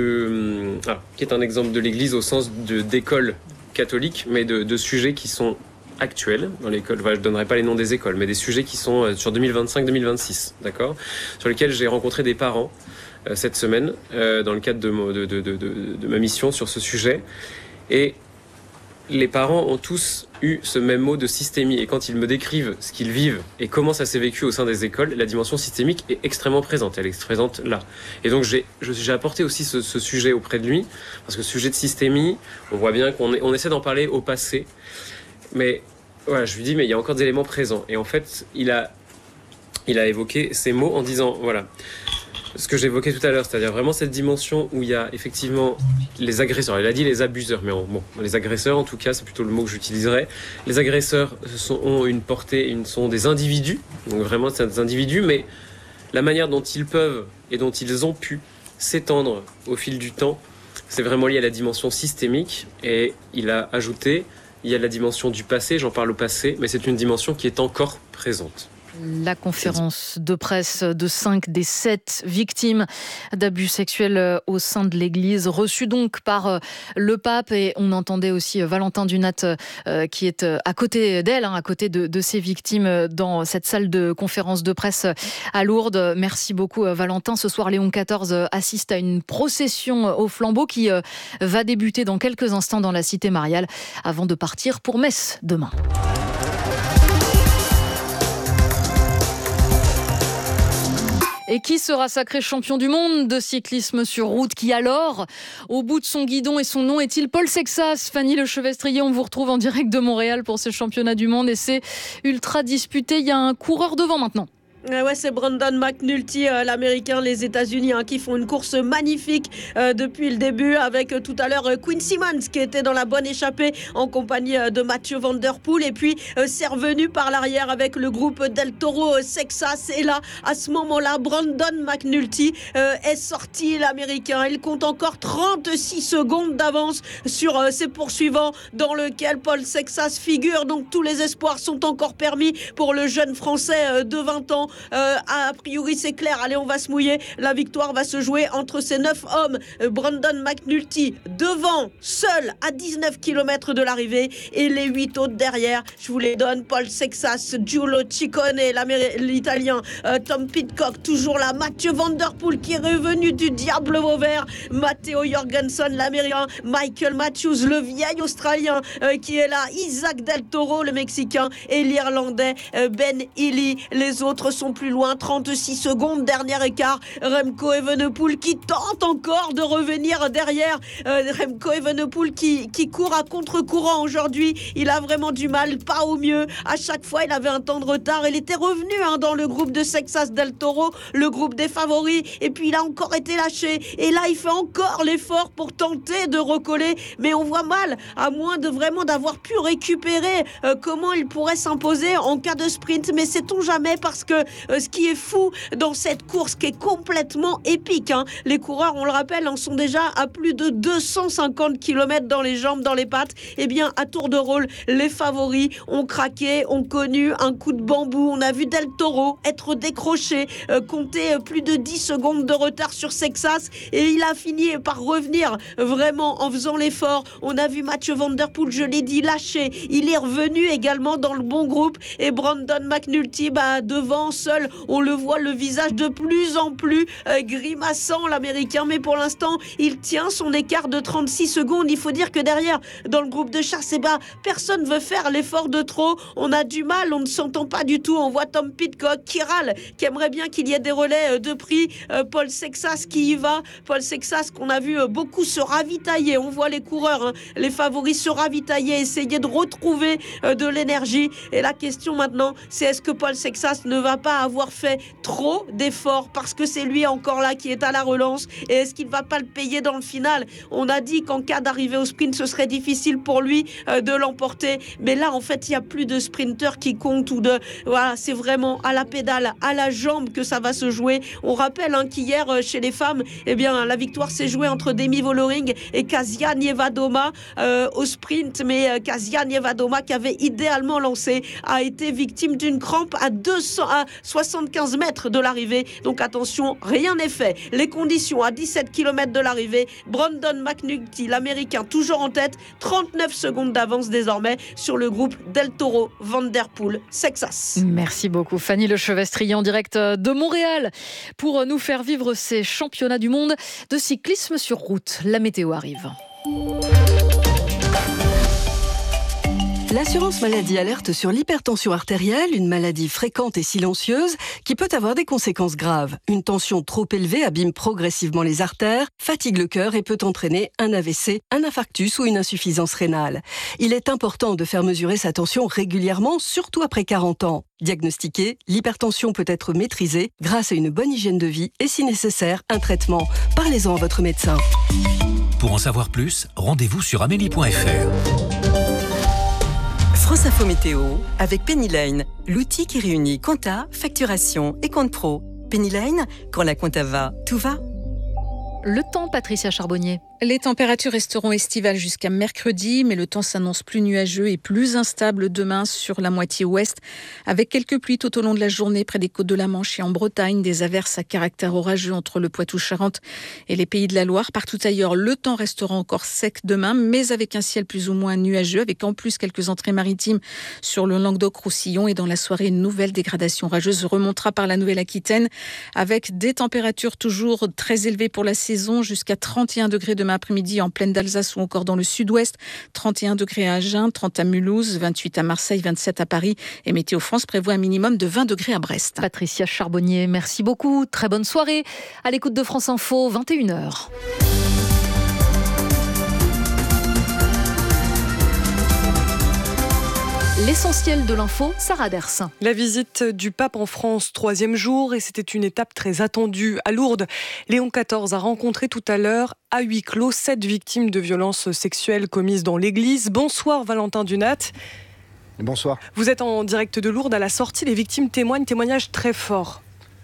qui est un exemple de l'Église au sens d'école catholique, mais de sujets qui sont actuels dans l'école. Je ne donnerai pas les noms des écoles, mais des sujets qui sont sur 2025-2026, d'accord, sur lesquels j'ai rencontré des parents cette semaine dans le cadre de ma mission sur ce sujet. Et les parents ont tous eu ce même mot de systémie. Et quand ils me décrivent ce qu'ils vivent et comment ça s'est vécu au sein des écoles, la dimension systémique est extrêmement présente. Elle est présente là. Et donc j'ai apporté aussi ce sujet auprès de lui, parce que ce sujet de systémie, on voit bien qu'on essaie d'en parler au passé. Mais voilà, je lui dis, mais il y a encore des éléments présents. Et en fait, il a évoqué ces mots en disant, voilà, ce que j'évoquais tout à l'heure, c'est-à-dire vraiment cette dimension où il y a effectivement les agresseurs. Il a dit les abuseurs, mais les agresseurs, en tout cas, c'est plutôt le mot que j'utiliserais. Les agresseurs ont une portée, sont des individus, donc vraiment c'est des individus, mais la manière dont ils peuvent et dont ils ont pu s'étendre au fil du temps, c'est vraiment lié à la dimension systémique. Et il a ajouté, il y a la dimension du passé, j'en parle au passé, mais c'est une dimension qui est encore présente. La conférence de presse de 5 des 7 victimes d'abus sexuels au sein de l'Église, reçue donc par le pape. Et on entendait aussi Valentin Dunat qui est à côté d'elle, à côté de ces victimes dans cette salle de conférence de presse à Lourdes. Merci beaucoup Valentin. Ce soir, Léon XIV assiste à une procession au flambeau qui va débuter dans quelques instants dans la cité mariale avant de partir pour Metz demain. Et qui sera sacré champion du monde de cyclisme sur route? Qui alors, au bout de son guidon et son nom, est-il Paul Sexas? Fanny Lechevestrier, on vous retrouve en direct de Montréal pour ce championnat du monde et c'est ultra disputé. Il y a un coureur devant maintenant. Ouais, c'est Brandon McNulty, l'américain, les États-Unis, qui font une course magnifique depuis le début avec tout à l'heure Quinn Simmons qui était dans la bonne échappée en compagnie de Mathieu Van Der Poel. Et puis c'est revenu par l'arrière avec le groupe Del Toro Sexas. Et là, à ce moment-là, Brandon McNulty est sorti, l'américain. Il compte encore 36 secondes d'avance sur ses poursuivants dans lequel Paul Sexas figure. Donc tous les espoirs sont encore permis pour le jeune français de 20 ans. A priori c'est clair, allez on va se mouiller, la victoire va se jouer entre ces 9 hommes. Brandon McNulty devant, seul à 19 km de l'arrivée et les 8 autres derrière, je vous les donne: Paul Sexas, Giulio Ciccone, l'italien, Tom Pidcock toujours là, Mathieu Van Der Poel qui est revenu du diable Vauvert, Matteo Jorgensen l'américain, Michael Matthews le vieil australien qui est là, Isaac Del Toro le mexicain et l'irlandais Ben Healy. Les autres sont plus loin, 36 secondes, dernier écart. Remco Evenepoel qui tente encore de revenir derrière. Remco Evenepoel qui court à contre-courant aujourd'hui. Il a vraiment du mal, pas au mieux. À chaque fois, il avait un temps de retard. Il était revenu dans le groupe de Sexas Del Toro, le groupe des favoris. Et puis, il a encore été lâché. Et là, il fait encore l'effort pour tenter de recoller. Mais on voit mal, à moins de vraiment d'avoir pu récupérer comment il pourrait s'imposer en cas de sprint. Mais sait-on jamais, parce que ce qui est fou dans cette course qui est complètement épique, les coureurs, on le rappelle, en sont déjà à plus de 250 km dans les jambes, dans les pattes. Et bien à tour de rôle, les favoris ont craqué, ont connu un coup de bambou. On a vu Del Toro être décroché, compter plus de 10 secondes de retard sur Sexas et il a fini par revenir vraiment en faisant l'effort. On a vu Mathieu Van Der Poel, je l'ai dit, lâché. Il est revenu également dans le bon groupe et Brandon McNulty devant, seul, on le voit, le visage de plus en plus grimaçant, l'américain, mais pour l'instant il tient son écart de 36 secondes. Il faut dire que derrière, dans le groupe de chasse, personne ne veut faire l'effort de trop. On a du mal, on ne s'entend pas du tout. On voit Tom Pidcock qui râle, qui aimerait bien qu'il y ait des relais de prix. Paul Sexas qui y va, Paul Sexas qu'on a vu beaucoup se ravitailler. On voit les coureurs, les favoris se ravitailler, essayer de retrouver de l'énergie. Et la question maintenant, c'est est-ce que Paul Sexas ne va pas avoir fait trop d'efforts parce que c'est lui encore là qui est à la relance, et est-ce qu'il va pas le payer dans le final? On a dit qu'en cas d'arrivée au sprint ce serait difficile pour lui de l'emporter, mais là en fait il n'y a plus de sprinteurs qui comptent voilà, c'est vraiment à la pédale, à la jambe que ça va se jouer. On rappelle qu'hier chez les femmes, la victoire s'est jouée entre Demi Vollering et Kasia Nievadoma au sprint, mais Kasia Nievadoma qui avait idéalement lancé a été victime d'une crampe à 75 mètres de l'arrivée. Donc attention, rien n'est fait. Les conditions à 17 km de l'arrivée. Brandon McNulty, l'américain, toujours en tête, 39 secondes d'avance désormais sur le groupe Del Toro, Van Der Poel, Sexas. Merci beaucoup Fanny Lechevestrier en direct de Montréal pour nous faire vivre ces championnats du monde de cyclisme sur route. La météo arrive. L'assurance maladie alerte sur l'hypertension artérielle, une maladie fréquente et silencieuse qui peut avoir des conséquences graves. Une tension trop élevée abîme progressivement les artères, fatigue le cœur et peut entraîner un AVC, un infarctus ou une insuffisance rénale. Il est important de faire mesurer sa tension régulièrement, surtout après 40 ans. Diagnostiquée, l'hypertension peut être maîtrisée grâce à une bonne hygiène de vie et si nécessaire, un traitement. Parlez-en à votre médecin. Pour en savoir plus, rendez-vous sur amélie.fr. France Info Météo avec Pennyline, l'outil qui réunit compta, facturation et compte pro. Pennyline, quand la compta va, tout va. Le temps, Patricia Charbonnier. Les températures resteront estivales jusqu'à mercredi, mais le temps s'annonce plus nuageux et plus instable demain sur la moitié ouest, avec quelques pluies tout au long de la journée près des côtes de la Manche et en Bretagne, des averses à caractère orageux entre le Poitou-Charentes et les Pays de la Loire. Partout ailleurs, le temps restera encore sec demain, mais avec un ciel plus ou moins nuageux, avec en plus quelques entrées maritimes sur le Languedoc-Roussillon. Et dans la soirée, une nouvelle dégradation orageuse remontera par la Nouvelle-Aquitaine, avec des températures toujours très élevées pour la saison, jusqu'à 31 degrés demain après-midi en plaine d'Alsace ou encore dans le sud-ouest, 31 degrés à Agen, 30 à Mulhouse, 28 à Marseille, 27 à Paris et Météo France prévoit un minimum de 20 degrés à Brest. Patricia Charbonnier, merci beaucoup. Très bonne soirée. À l'écoute de France Info, 21h. L'essentiel de l'info, Sarah Ders. La visite du pape en France, 3e jour, et c'était une étape très attendue. À Lourdes, Léon XIV a rencontré tout à l'heure, à huis clos, 7 victimes de violences sexuelles commises dans l'église. Bonsoir Valentin Dunat. Bonsoir. Vous êtes en direct de Lourdes. À la sortie, les victimes témoignage très fort.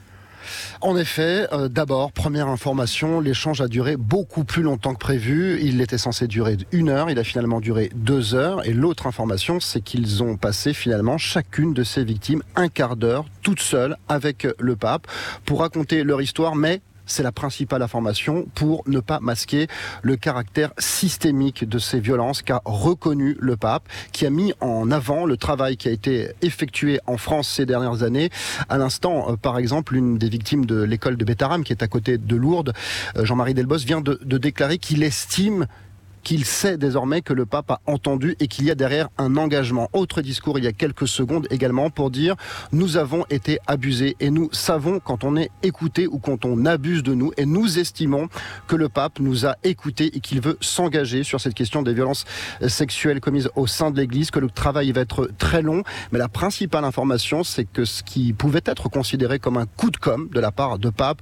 En effet, d'abord, première information, l'échange a duré beaucoup plus longtemps que prévu. Il était censé durer 1 heure, il a finalement duré 2 heures. Et l'autre information, c'est qu'ils ont passé finalement chacune de ces victimes 1 quart d'heure, toutes seules, avec le pape, pour raconter leur histoire, mais c'est la principale information pour ne pas masquer le caractère systémique de ces violences qu'a reconnu le pape, qui a mis en avant le travail qui a été effectué en France ces dernières années. À l'instant, par exemple, une des victimes de l'école de Bétharram, qui est à côté de Lourdes, Jean-Marie Delbos, vient de déclarer qu'il estime qu'il sait désormais que le pape a entendu et qu'il y a derrière un engagement. Autre discours il y a quelques secondes également pour dire « Nous avons été abusés et nous savons quand on est écouté ou quand on abuse de nous et nous estimons que le pape nous a écoutés et qu'il veut s'engager sur cette question des violences sexuelles commises au sein de l'Église, que le travail va être très long. Mais la principale information, c'est que ce qui pouvait être considéré comme un coup de com' de la part du pape,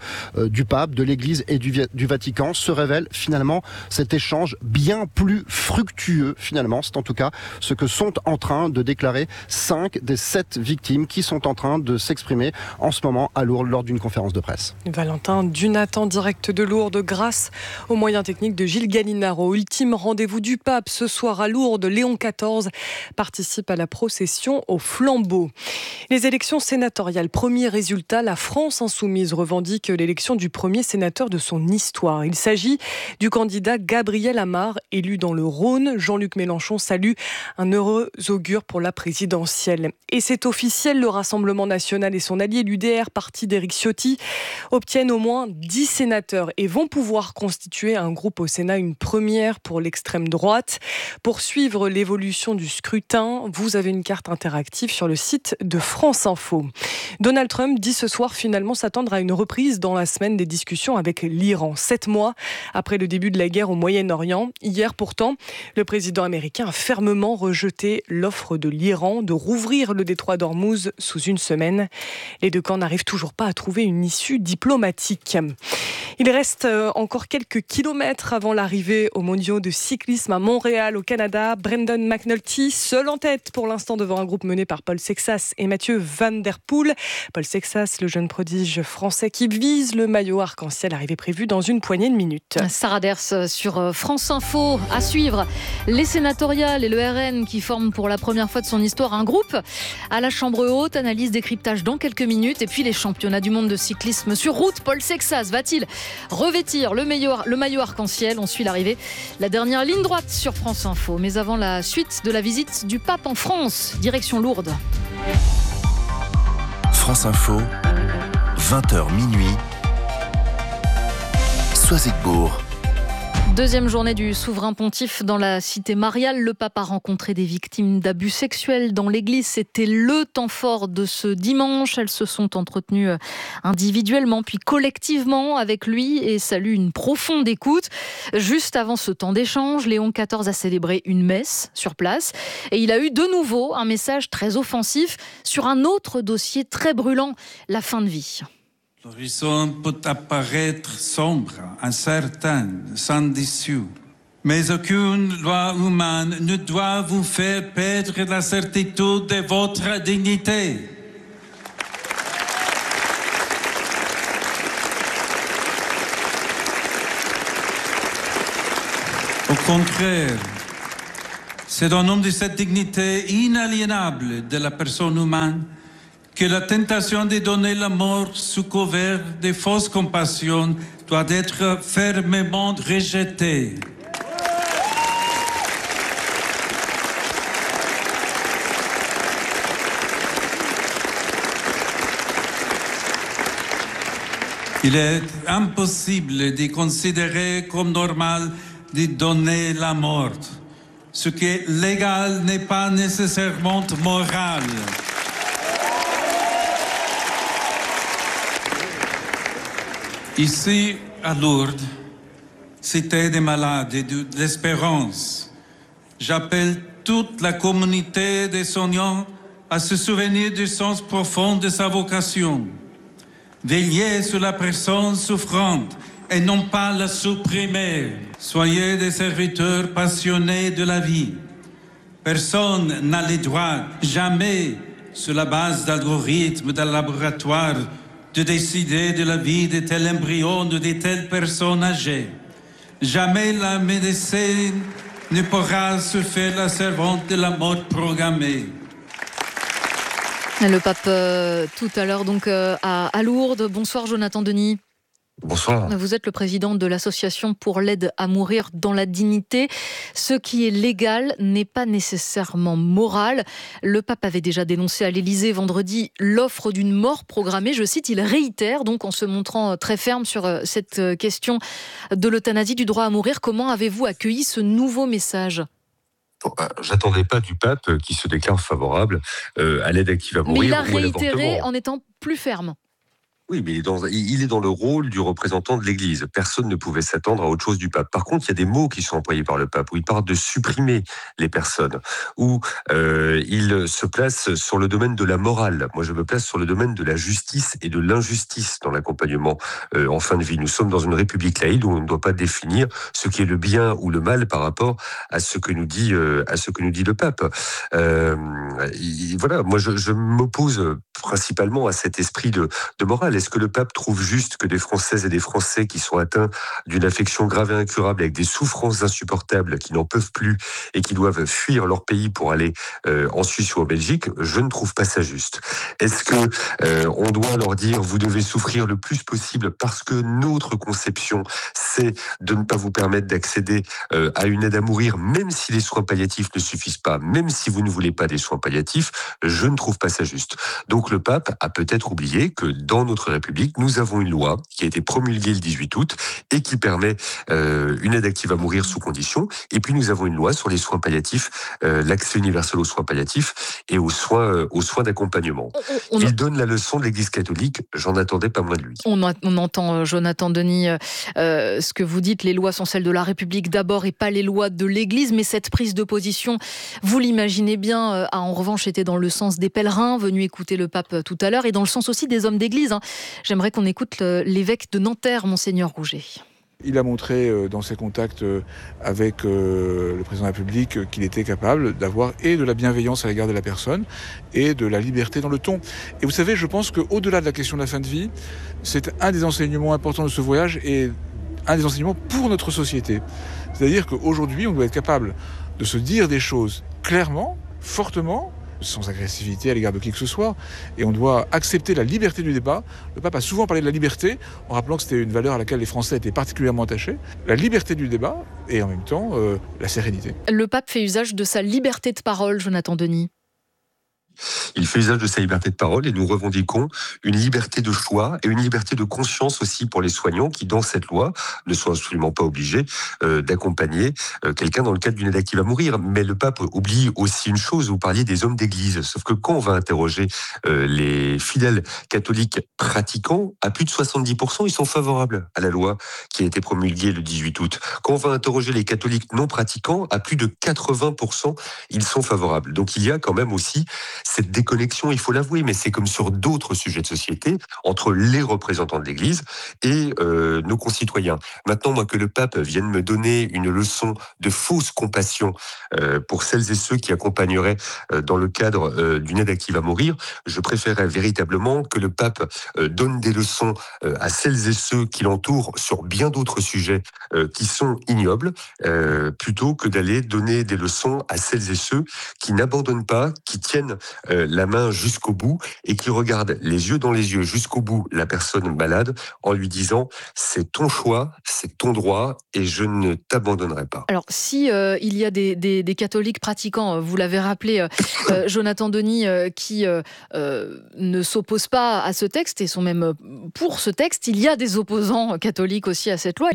de l'Église et du Vatican se révèle finalement cet échange bien plus fructueux finalement. C'est en tout cas ce que sont en train de déclarer 5 des 7 victimes qui sont en train de s'exprimer en ce moment à Lourdes lors d'une conférence de presse. Valentin Dunat en direct de Lourdes grâce aux moyens techniques de Gilles Gallinaro. Ultime rendez-vous du pape ce soir à Lourdes. Léon XIV participe à la procession au flambeau. Les élections sénatoriales, premier résultat, la France insoumise revendique l'élection du premier sénateur de son histoire. Il s'agit du candidat Gabriel Amar, élu dans le Rhône. Jean-Luc Mélenchon salue un heureux augure pour la présidentielle. Et c'est officiel, le Rassemblement national et son allié l'UDR, parti d'Éric Ciotti, obtiennent au moins 10 sénateurs et vont pouvoir constituer un groupe au Sénat, une première pour l'extrême droite. Pour suivre l'évolution du scrutin, vous avez une carte interactive sur le site de France Info. Donald Trump dit ce soir finalement s'attendre à une reprise dans la semaine des discussions avec l'Iran. 7 mois après le début de la guerre au Moyen-Orient. Hier pourtant, le président américain a fermement rejeté l'offre de l'Iran de rouvrir le détroit d'Ormuz sous 1 semaine. Les deux camps n'arrivent toujours pas à trouver une issue diplomatique. Il reste encore quelques kilomètres avant l'arrivée aux mondiaux de cyclisme à Montréal, au Canada. Brendan McNulty, seul en tête pour l'instant devant un groupe mené par Paul Sexas et Mathieu Van Der Poel. Paul Sexas, le jeune prodige français qui vise le maillot arc-en-ciel, arrivé prévu dans une poignée de minutes. Sarah Ders sur France Info. À suivre, les sénatoriales et le RN qui forment pour la première fois de son histoire un groupe à la Chambre haute. Analyse, décryptage dans quelques minutes. Et puis les championnats du monde de cyclisme sur route. Paul Sexas va-t-il revêtir le maillot arc-en-ciel? On suit l'arrivée, la dernière ligne droite sur France Info. Mais avant la suite de la visite du pape en France, direction Lourdes. France Info, 20h minuit, Soisigbourg. Deuxième journée du souverain pontife dans la cité mariale. Le pape a rencontré des victimes d'abus sexuels dans l'église. C'était le temps fort de ce dimanche. Elles se sont entretenues individuellement puis collectivement avec lui et saluent une profonde écoute. Juste avant ce temps d'échange, Léon XIV a célébré une messe sur place et il a eu de nouveau un message très offensif sur un autre dossier très brûlant, la fin de vie. L'horizon peut apparaître sombre, incertain, sans issue. Mais aucune loi humaine ne doit vous faire perdre la certitude de votre dignité. Au contraire, c'est au nom de cette dignité inaliénable de la personne humaine que la tentation de donner la mort sous couvert de fausses compassions doit être fermement rejetée. Il est impossible de considérer comme normal de donner la mort. Ce qui est légal n'est pas nécessairement moral. Ici, à Lourdes, cité des malades et de l'espérance, j'appelle toute la communauté des soignants à se souvenir du sens profond de sa vocation. Veillez sur la personne souffrante et non pas la supprimer. Soyez des serviteurs passionnés de la vie. Personne n'a le droit, jamais, sur la base d'algorithmes d'un laboratoire, de décider de la vie de tel embryon ou de telle personne âgée. Jamais la médecine ne pourra se faire la servante de la mort programmée. Le pape tout à l'heure donc à Lourdes. Bonsoir Jonathan Denis. Bonsoir. Vous êtes le président de l'association pour l'aide à mourir dans la dignité. Ce qui est légal n'est pas nécessairement moral. Le pape avait déjà dénoncé à l'Élysée vendredi l'offre d'une mort programmée. Je cite, il réitère donc en se montrant très ferme sur cette question de l'euthanasie, du droit à mourir. Comment avez-vous accueilli ce nouveau message ? J'attendais pas du pape qui se déclare favorable à l'aide active à mourir. Mais il a ou à réitéré l'avortement. en étant plus ferme. Oui, mais il est dans le rôle du représentant de l'Église. Personne ne pouvait s'attendre à autre chose du pape. Par contre, il y a des mots qui sont employés par le pape, où il parle de supprimer les personnes, où il se place sur le domaine de la morale. Moi, je me place sur le domaine de la justice et de l'injustice dans l'accompagnement en fin de vie. Nous sommes dans une république laïque où on ne doit pas définir ce qui est le bien ou le mal par rapport à ce que nous dit le pape. Voilà, moi, je m'oppose principalement à cet esprit de morale. Est-ce que le pape trouve juste que des Françaises et des Français qui sont atteints d'une affection grave et incurable avec des souffrances insupportables, qui n'en peuvent plus et qui doivent fuir leur pays pour aller en Suisse ou en Belgique? Je ne trouve pas ça juste. Est-ce que on doit leur dire vous devez souffrir le plus possible parce que notre conception c'est de ne pas vous permettre d'accéder à une aide à mourir, même si les soins palliatifs ne suffisent pas, même si vous ne voulez pas des soins palliatifs? Je ne trouve pas ça juste. Donc le pape a peut-être oublié que dans notre République, nous avons une loi qui a été promulguée le 18 août et qui permet une aide active à mourir sous condition. Et puis nous avons une loi sur les soins palliatifs, l'accès universel aux soins palliatifs et aux soins d'accompagnement. Il donne la leçon de l'Église catholique, j'en attendais pas moins de lui. On entend, Jonathan Denis, ce que vous dites, les lois sont celles de la République d'abord et pas les lois de l'Église, mais cette prise de position, vous l'imaginez bien, a en revanche été dans le sens des pèlerins venus écouter le pape tout à l'heure et dans le sens aussi des hommes d'église. J'aimerais qu'on écoute l'évêque de Nanterre, Monseigneur Rouget. Il a montré dans ses contacts avec le président de la République qu'il était capable d'avoir et de la bienveillance à l'égard de la personne et de la liberté dans le ton. Et vous savez, je pense qu'au-delà de la question de la fin de vie, c'est un des enseignements importants de ce voyage et un des enseignements pour notre société. C'est-à-dire qu'aujourd'hui, on doit être capable de se dire des choses clairement, fortement, sans agressivité à l'égard de qui que ce soit, et on doit accepter la liberté du débat. Le pape a souvent parlé de la liberté, en rappelant que c'était une valeur à laquelle les Français étaient particulièrement attachés. La liberté du débat, et en même temps, la sérénité. Le pape fait usage de sa liberté de parole, Jonathan Denis. Il fait usage de sa liberté de parole et nous revendiquons une liberté de choix et une liberté de conscience aussi pour les soignants qui, dans cette loi, ne sont absolument pas obligés d'accompagner quelqu'un dans le cadre d'une aide active à mourir. Mais le pape oublie aussi une chose, vous parliez des hommes d'église, sauf que quand on va interroger les fidèles catholiques pratiquants, à plus de 70%, ils sont favorables à la loi qui a été promulguée le 18 août. Quand on va interroger les catholiques non pratiquants, à plus de 80%, ils sont favorables. Donc il y a quand même aussi cette déconnexion, il faut l'avouer, mais c'est comme sur d'autres sujets de société, entre les représentants de l'Église et nos concitoyens. Maintenant, moi, que le pape vienne me donner une leçon de fausse compassion pour celles et ceux qui accompagneraient dans le cadre d'une aide active à mourir, je préférerais véritablement que le pape donne des leçons à celles et ceux qui l'entourent sur bien d'autres sujets qui sont ignobles, plutôt que d'aller donner des leçons à celles et ceux qui n'abandonnent pas, qui tiennent la main jusqu'au bout et qui regarde les yeux dans les yeux jusqu'au bout la personne malade en lui disant c'est ton choix, c'est ton droit et je ne t'abandonnerai pas. Alors si il y a des catholiques pratiquants, vous l'avez rappelé, Jonathan Denis, qui ne s'opposent pas à ce texte et sont même pour ce texte, il y a des opposants catholiques aussi à cette loi,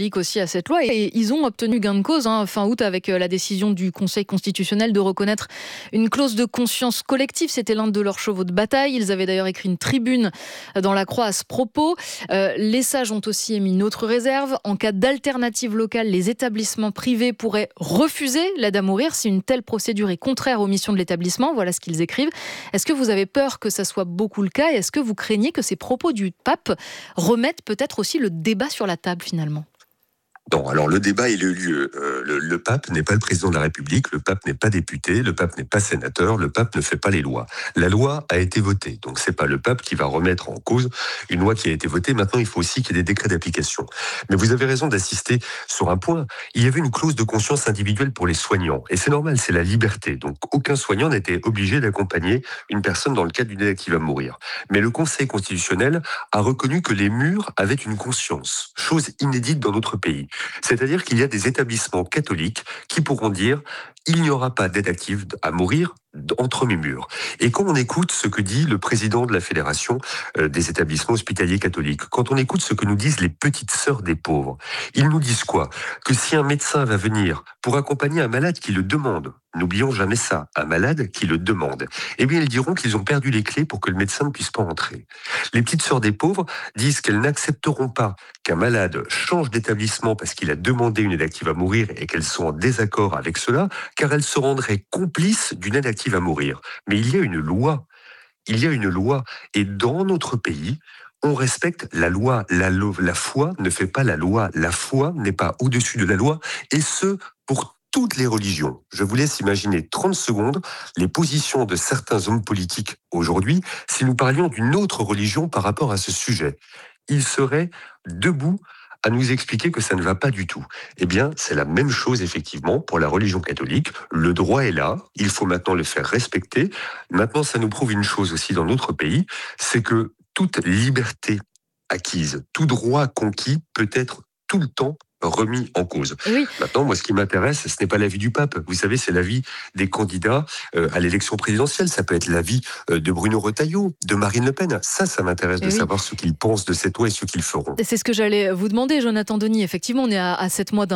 et ils ont obtenu gain de cause fin août avec la décision du Conseil constitutionnel de reconnaître une clause de conscience collective. C'était l'un de leurs chevaux de bataille. Ils avaient d'ailleurs écrit une tribune dans la Croix à ce propos. Les sages ont aussi émis une autre réserve. En cas d'alternative locale, les établissements privés pourraient refuser l'aide à mourir si une telle procédure est contraire aux missions de l'établissement. Voilà ce qu'ils écrivent. Est-ce que vous avez peur que ça soit beaucoup le cas et est-ce que vous craignez que ces propos du pape remettent peut-être aussi le débat sur la table finalement ? Non, alors le débat il a eu lieu. Le pape n'est pas le président de la République, le pape n'est pas député, le pape n'est pas sénateur, le pape ne fait pas les lois. La loi a été votée, donc c'est pas le pape qui va remettre en cause une loi qui a été votée. Maintenant, il faut aussi qu'il y ait des décrets d'application. Mais vous avez raison d'insister sur un point. Il y avait une clause de conscience individuelle pour les soignants, et c'est normal, c'est la liberté. Donc aucun soignant n'était obligé d'accompagner une personne dans le cadre d'une aide active à mourir. Mais le Conseil constitutionnel a reconnu que les murs avaient une conscience, chose inédite dans notre pays. C'est-à-dire qu'il y a des établissements catholiques qui pourront dire il n'y aura pas d'aide active à mourir entre mes murs. Et quand on écoute ce que dit le président de la Fédération des établissements hospitaliers catholiques, quand on écoute ce que nous disent les petites sœurs des pauvres, ils nous disent quoi ? Que si un médecin va venir pour accompagner un malade qui le demande, n'oublions jamais ça, un malade qui le demande, eh bien ils diront qu'ils ont perdu les clés pour que le médecin ne puisse pas entrer. Les petites sœurs des pauvres disent qu'elles n'accepteront pas qu'un malade change d'établissement parce qu'il a demandé une aide active à mourir et qu'elles sont en désaccord avec cela, car elles se rendraient complices d'une aide active à mourir. Mais il y a une loi. Il y a une loi. Et dans notre pays, on respecte la loi. La foi ne fait pas la loi. La foi n'est pas au-dessus de la loi. Et ce, pour toutes les religions. Je vous laisse imaginer 30 secondes les positions de certains hommes politiques aujourd'hui si nous parlions d'une autre religion par rapport à ce sujet. Ils seraient debout à nous expliquer que ça ne va pas du tout. Eh bien, c'est la même chose effectivement pour la religion catholique. Le droit est là, il faut maintenant le faire respecter. Maintenant, ça nous prouve une chose aussi dans notre pays, c'est que toute liberté acquise, tout droit conquis peut être tout le temps remis en cause. Oui. Maintenant, moi, ce qui m'intéresse, ce n'est pas l'avis du pape. Vous savez, c'est l'avis des candidats à l'élection présidentielle. Ça peut être l'avis de Bruno Retailleau, de Marine Le Pen. Ça m'intéresse de savoir ce qu'ils pensent de cette loi et ce qu'ils feront. C'est ce que j'allais vous demander, Jonathan Denis. Effectivement, on est à 7 mois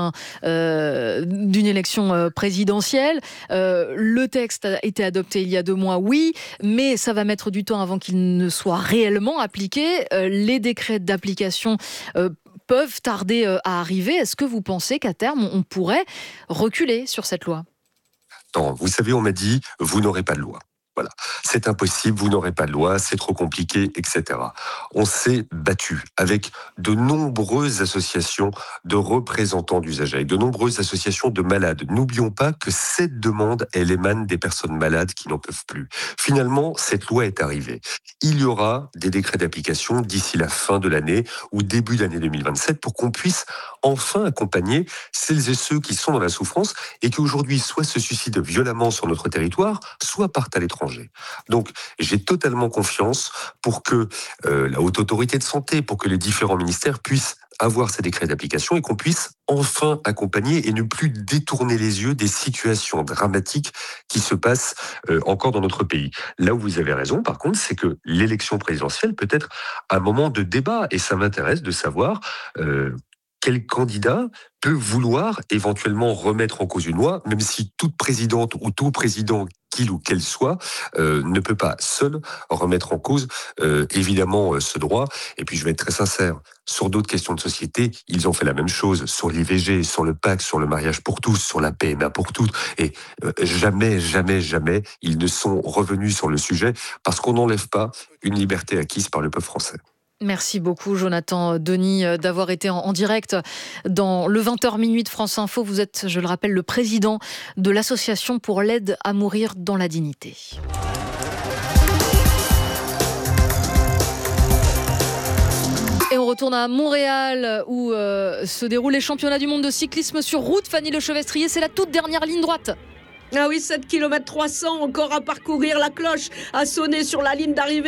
d'une élection présidentielle. Le texte a été adopté il y a 2 mois, oui, mais ça va mettre du temps avant qu'il ne soit réellement appliqué. Les décrets d'application peuvent tarder à arriver. Est-ce que vous pensez qu'à terme, on pourrait reculer sur cette loi ? Non, vous savez, on m'a dit, vous n'aurez pas de loi. Voilà, c'est impossible, vous n'aurez pas de loi, c'est trop compliqué, etc. On s'est battu avec de nombreuses associations de représentants d'usagers, avec de nombreuses associations de malades. N'oublions pas que cette demande, elle émane des personnes malades qui n'en peuvent plus. Finalement, cette loi est arrivée. Il y aura des décrets d'application d'ici la fin de l'année ou début d'année 2027 pour qu'on puisse enfin accompagner celles et ceux qui sont dans la souffrance et qui aujourd'hui soit se suicident violemment sur notre territoire, soit partent à l'étranger l'étranger. Donc, j'ai totalement confiance pour que la Haute Autorité de Santé, pour que les différents ministères puissent avoir ces décrets d'application et qu'on puisse enfin accompagner et ne plus détourner les yeux des situations dramatiques qui se passent encore dans notre pays. Là où vous avez raison, par contre, c'est que l'élection présidentielle peut être un moment de débat et ça m'intéresse de savoir quel candidat peut vouloir éventuellement remettre en cause une loi, même si toute présidente ou tout président, qu'il ou qu'elle soit, ne peut pas seul remettre en cause évidemment ce droit. Et puis je vais être très sincère, sur d'autres questions de société, ils ont fait la même chose, sur l'IVG, sur le PACS, sur le mariage pour tous, sur la PMA pour toutes, et jamais, ils ne sont revenus sur le sujet, parce qu'on n'enlève pas une liberté acquise par le peuple français. Merci beaucoup Jonathan Denis d'avoir été en direct dans le 20h minuit de France Info. Vous êtes, je le rappelle, le président de l'association pour l'aide à mourir dans la dignité. Et on retourne à Montréal où se déroulent les championnats du monde de cyclisme sur route. Fanny Lechevestrier, c'est la toute dernière ligne droite. Ah oui, 7 km 300 encore à parcourir. La cloche a sonné sur la ligne d'arrivée.